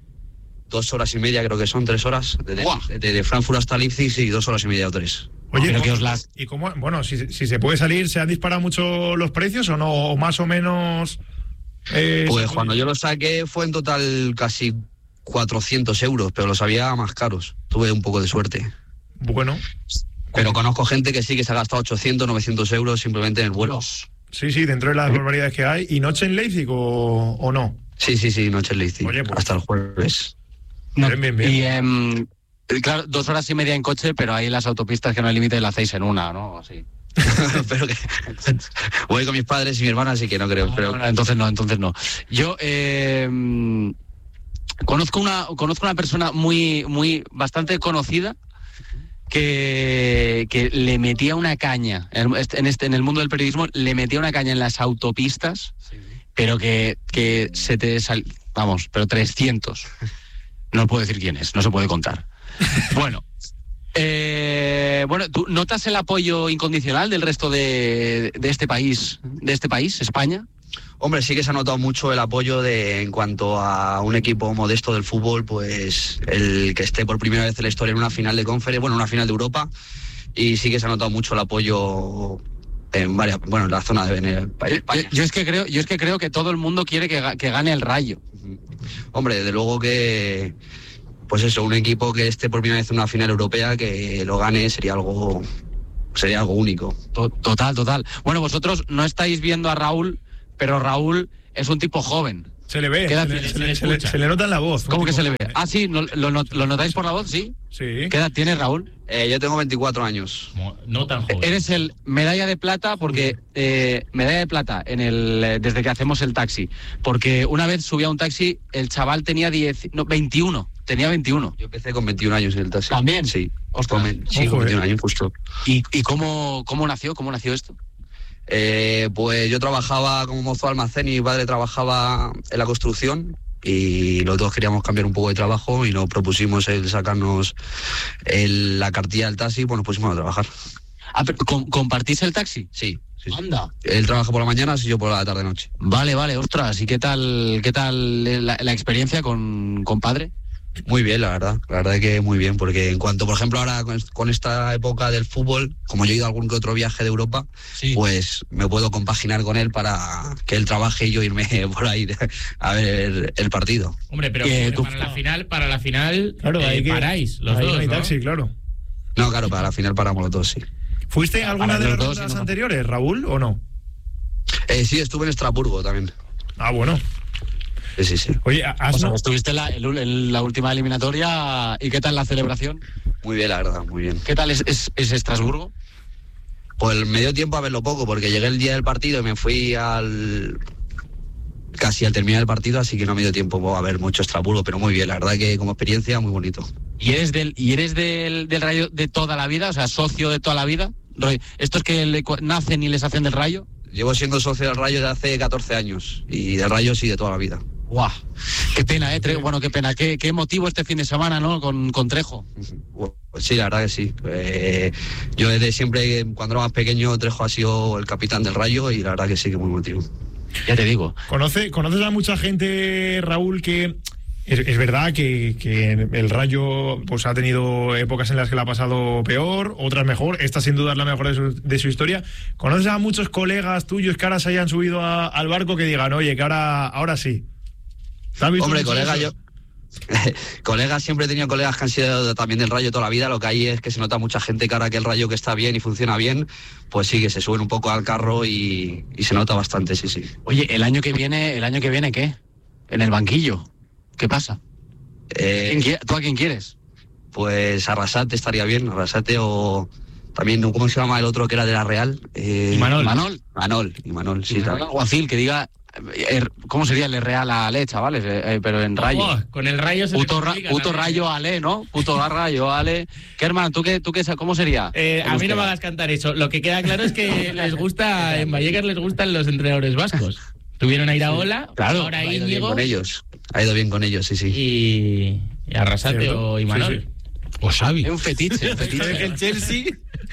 Speaker 11: Dos horas y media, creo que son, tres horas. Desde,
Speaker 9: Buah.
Speaker 11: desde de Frankfurt hasta Leipzig, sí, dos horas y media o tres.
Speaker 1: Oye,
Speaker 9: Pero
Speaker 1: ¿cómo-
Speaker 9: que os las-
Speaker 1: ¿y cómo? Bueno, si, si se puede salir, ¿se han disparado mucho los precios o no? ¿O más o menos? eh,
Speaker 11: Pues
Speaker 1: se-
Speaker 11: cuando yo lo saqué fue en total casi cuatrocientos euros, pero los había más caros. Tuve un poco de suerte.
Speaker 1: Bueno.
Speaker 11: Pero conozco gente que sí que se ha gastado ochocientos, novecientos euros simplemente en el vuelo.
Speaker 1: Sí, sí, dentro de las barbaridades que hay. ¿Y noche en Leipzig o, o no?
Speaker 11: Sí, sí, sí, noche en Leipzig.
Speaker 1: Oye, pues,
Speaker 11: hasta el jueves.
Speaker 9: No,
Speaker 1: bien, bien, bien.
Speaker 9: Y eh, claro, dos horas y media en coche, pero ahí en las autopistas que no hay límite la hacéis en una, ¿no? Así.
Speaker 11: Pero que voy con mis padres y mi hermana, así que no creo.
Speaker 9: No,
Speaker 11: pero...
Speaker 9: no, no, entonces no, entonces no. Yo eh, conozco una conozco una persona muy muy bastante conocida que, que le metía una caña en este en el mundo del periodismo, le metía una caña en las autopistas, sí. pero que, que se te sal, vamos, pero trescientos. No puedo decir quién es, no se puede contar. Bueno. Eh, bueno, ¿tú notas el apoyo incondicional del resto de, de este país, de este país, España?
Speaker 11: Hombre, sí que se ha notado mucho el apoyo de en cuanto a un equipo modesto del fútbol, pues el que esté por primera vez en la historia en una final de Conference, bueno, una final de Europa, y sí que se ha notado mucho el apoyo en varias, bueno, en la zona de en el país.
Speaker 9: Yo, yo es que creo, yo es que creo que todo el mundo quiere que, que gane el Rayo.
Speaker 11: Hombre, desde luego que pues eso, un equipo que esté por primera vez en una final europea, que lo gane, sería algo sería algo único.
Speaker 9: Total, total. Bueno, vosotros no estáis viendo a Raúl, pero Raúl es un tipo joven.
Speaker 1: Se le ve, se le, se, le, se, le, se le nota en la voz.
Speaker 9: ¿Cómo que se le ve? Ah, sí, ¿lo, lo, lo notáis por la voz? Sí.
Speaker 1: Sí.
Speaker 9: ¿Qué edad tienes, Raúl?
Speaker 11: Eh, yo tengo veinticuatro años.
Speaker 3: No, no tan joven.
Speaker 9: Eres el medalla de plata porque eh, medalla de plata en el desde que hacemos el taxi, porque una vez subí a un taxi, el chaval tenía diez, no, veintiuno, tenía veintiuno.
Speaker 11: Yo empecé con veintiún años en el taxi.
Speaker 9: ¿También?
Speaker 11: Sí.
Speaker 9: Ostras.
Speaker 11: Sí, con veintiún años justo.
Speaker 9: ¿Y, y cómo, cómo nació? ¿Cómo nació esto?
Speaker 11: Eh, pues yo trabajaba como mozo de almacén y mi padre trabajaba en la construcción y los dos queríamos cambiar un poco de trabajo y nos propusimos el sacarnos el, la cartilla del taxi, pues nos pusimos a trabajar.
Speaker 9: Ah, pero ¿compartís el taxi?
Speaker 11: Sí. Sí, sí.
Speaker 9: Anda.
Speaker 11: Él trabaja por la mañana y yo por la tarde-noche.
Speaker 9: Vale, vale, ostras. ¿Y qué tal qué tal la, la experiencia con, con padre?
Speaker 11: Muy bien, la verdad. La verdad es que muy bien, porque en cuanto, por ejemplo, ahora con, con esta época del fútbol, como yo he ido a algún que otro viaje de Europa, sí, pues me puedo compaginar con él para que él trabaje y yo irme por ahí a ver el, el partido.
Speaker 3: Hombre, pero
Speaker 9: eh,
Speaker 3: para la final, para la final
Speaker 1: claro,
Speaker 3: eh,
Speaker 1: hay que,
Speaker 3: paráis los
Speaker 1: ahí
Speaker 3: dos,
Speaker 1: no hay
Speaker 3: ¿no?
Speaker 1: taxi, claro.
Speaker 11: No, claro, para la final paramos los dos, sí.
Speaker 1: ¿Fuiste en alguna de las
Speaker 9: dos,
Speaker 1: rondas
Speaker 9: no.
Speaker 1: anteriores, Raúl, o no?
Speaker 11: Eh, sí, estuve en Estrasburgo también.
Speaker 1: Ah, bueno.
Speaker 11: Sí, sí, sí.
Speaker 1: Oye, ¿has
Speaker 9: o sea,
Speaker 1: no...
Speaker 9: estuviste en la, en la última eliminatoria y ¿qué tal la celebración?
Speaker 11: Muy bien, la verdad, muy bien.
Speaker 9: ¿Qué tal es, es, es Estrasburgo?
Speaker 11: Pues me dio tiempo a verlo poco, porque llegué el día del partido y me fui al... casi al terminar el partido, así que no me dio tiempo a ver mucho Estrasburgo, pero muy bien, la verdad que como experiencia muy bonito.
Speaker 9: ¿Y eres del, y eres del, del Rayo de toda la vida? O sea, socio de toda la vida. ¿Estos que le, nacen y les hacen del Rayo?
Speaker 11: Llevo siendo socio del Rayo de hace catorce años y del Rayo sí de toda la vida.
Speaker 9: ¡Guau! Qué pena, ¿eh? Tre- bueno, qué pena. Qué, qué motivo este fin de semana, ¿no? Con, con Trejo.
Speaker 11: Pues sí, la verdad que sí. Eh, yo desde siempre, cuando era más pequeño, Trejo ha sido el capitán del Rayo y la verdad que sí que muy motivo.
Speaker 9: Ya te digo.
Speaker 1: ¿Conoce, ¿Conoces a mucha gente, Raúl, que... Es, es verdad que, que el Rayo pues ha tenido épocas en las que la ha pasado peor, otras mejor, esta sin duda es la mejor de su, de su historia. ¿Conoces a muchos colegas tuyos que ahora se hayan subido a, al barco que digan, oye, que ahora, ahora sí?
Speaker 11: Hombre, colega, yo... colegas, siempre he tenido colegas que han sido también del Rayo toda la vida. Lo que hay es que se nota mucha gente que ahora que el Rayo que está bien y funciona bien, pues sí, que se suben un poco al carro y, y se nota bastante, sí, sí.
Speaker 9: Oye, el año que viene, ¿el año que viene qué? En el banquillo. ¿Qué pasa?
Speaker 11: Eh,
Speaker 9: ¿Quién, ¿Tú a quién quieres?
Speaker 11: Pues Arrasate estaría bien, Arrasate o también, ¿cómo se llama el otro que era de la Real? Eh,
Speaker 9: Manol. Manol.
Speaker 11: Manol, y Manol, sí.
Speaker 9: Manol Alguacil, que diga, ¿cómo sería el Real Ale, chavales? Eh, pero en Rayo.
Speaker 3: Oh, con el Rayo se
Speaker 9: Puto, ra, puto Rayo Ale, ¿no? Puto Rayo Ale. ¿Qué hermano? ¿Tú qué, tú qué, cómo sería?
Speaker 3: Eh, a mí no me hagas cantar eso. Lo que queda claro es que les gusta, en Vallecas les gustan los entrenadores vascos. Tuvieron a Iraola,
Speaker 11: sí, claro,
Speaker 3: ahora
Speaker 11: ha ido
Speaker 3: Íñigo.
Speaker 11: bien con ellos. Ha ido bien con ellos, sí, sí.
Speaker 3: Y, y Arrasate o Imanol.
Speaker 1: Sí, sí.
Speaker 7: O Xavi.
Speaker 9: Es un fetiche, un fetiche.
Speaker 3: El Chelsea.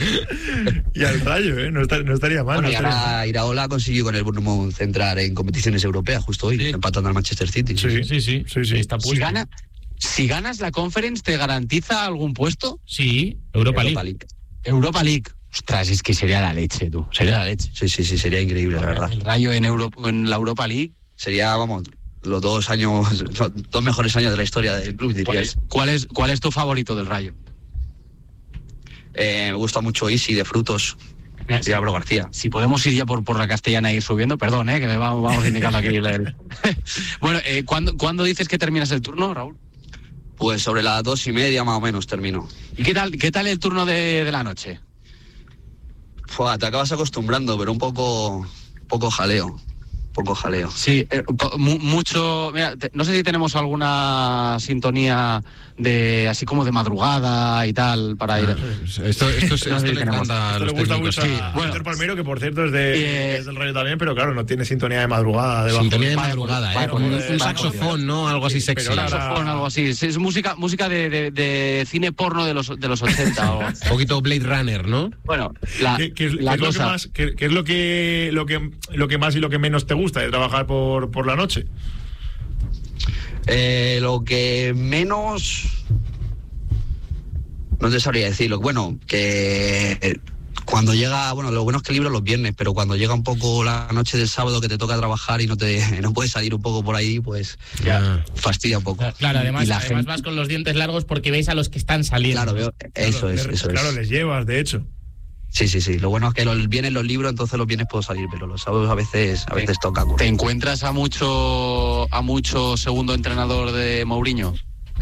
Speaker 1: Y al Rayo, ¿eh? No, está, no estaría mal.
Speaker 11: Bueno,
Speaker 1: no
Speaker 11: y
Speaker 1: estaría
Speaker 11: ahora
Speaker 1: mal.
Speaker 11: Iraola consiguió con el Bournemouth entrar en competiciones europeas justo hoy, sí, empatando al Manchester City.
Speaker 1: Sí, sí, sí. sí, sí.
Speaker 3: Está
Speaker 9: si, gana, si ganas la Conference, ¿te garantiza algún puesto?
Speaker 3: Sí, Europa, Europa League.
Speaker 11: League.
Speaker 9: Europa League. Ostras, es que sería la leche, tú. Sería la leche.
Speaker 11: Sí, sí, sí, sería increíble, la verdad.
Speaker 9: El Rayo en, Euro, en la Europa League.
Speaker 11: Sería, vamos, los dos años, los dos mejores años de la historia del club, diría.
Speaker 9: ¿Cuál es, cuál es, cuál es tu favorito del Rayo?
Speaker 11: Eh, me gusta mucho Isi de Frutos y Álvaro García.
Speaker 9: Si podemos ir ya por, por la Castellana e ir subiendo, perdón, eh, que me vamos, vamos indicando aquí. El... bueno, eh, ¿cuándo, ¿cuándo dices que terminas el turno, Raúl?
Speaker 11: Pues sobre las dos y media más o menos termino.
Speaker 9: ¿Y qué tal, qué tal el turno de, de la noche?
Speaker 11: Fua, te acabas acostumbrando, pero un poco, poco jaleo. Poco jaleo.
Speaker 9: Sí, eh, mu- mucho. Mira, te, no sé si tenemos alguna sintonía de así como de madrugada y tal para ir.
Speaker 5: Esto, esto, esto, esto, esto le encanta a
Speaker 1: Esto
Speaker 5: los
Speaker 1: le gusta
Speaker 5: técnicos.
Speaker 1: mucho
Speaker 5: Sí.
Speaker 1: a
Speaker 9: Bueno.
Speaker 1: Víctor Palmero, que por cierto es, de,
Speaker 9: Eh,
Speaker 1: es del Rayo también, pero claro, no tiene sintonía de madrugada. Debajo.
Speaker 5: Sintonía de
Speaker 9: Vaya,
Speaker 5: madrugada,
Speaker 9: vaya,
Speaker 5: ¿eh? Con un,
Speaker 1: vaya,
Speaker 5: un
Speaker 1: vaya,
Speaker 5: saxofón, ¿no? Algo así sexy.
Speaker 1: Pero ahora-
Speaker 9: Saxofón, algo así. Es, es música, música de, de, de cine porno de los de los ochenta. O...
Speaker 5: Un poquito Blade Runner, ¿no?
Speaker 9: Bueno, la,
Speaker 1: ¿Qué, qué es,
Speaker 9: la
Speaker 1: qué es lo que
Speaker 9: cosa.
Speaker 1: más, qué- qué es lo que, lo que lo que más y lo que menos te gusta de trabajar por, por la noche?
Speaker 11: Eh, lo que menos... No te sabría decirlo. Bueno, que eh, cuando llega... Bueno, lo bueno es que libro los viernes, pero cuando llega un poco la noche del sábado que te toca trabajar y no te no puedes salir un poco por ahí, pues
Speaker 5: Ya.
Speaker 11: fastidia un poco.
Speaker 3: Claro, además,
Speaker 11: Y la
Speaker 3: además
Speaker 11: gente-
Speaker 3: vas con los dientes largos porque veis a los que están saliendo.
Speaker 11: Claro, veo, eso
Speaker 1: Claro,
Speaker 11: es,
Speaker 1: les-
Speaker 11: eso
Speaker 1: Claro,
Speaker 11: es.
Speaker 1: les llevas, de hecho.
Speaker 11: Sí, sí, sí. Lo bueno es que los, vienen los libros, entonces los viernes puedo salir, pero los sábados a veces, a veces toca.
Speaker 9: ¿Te encuentras a mucho a mucho segundo entrenador de Mourinho?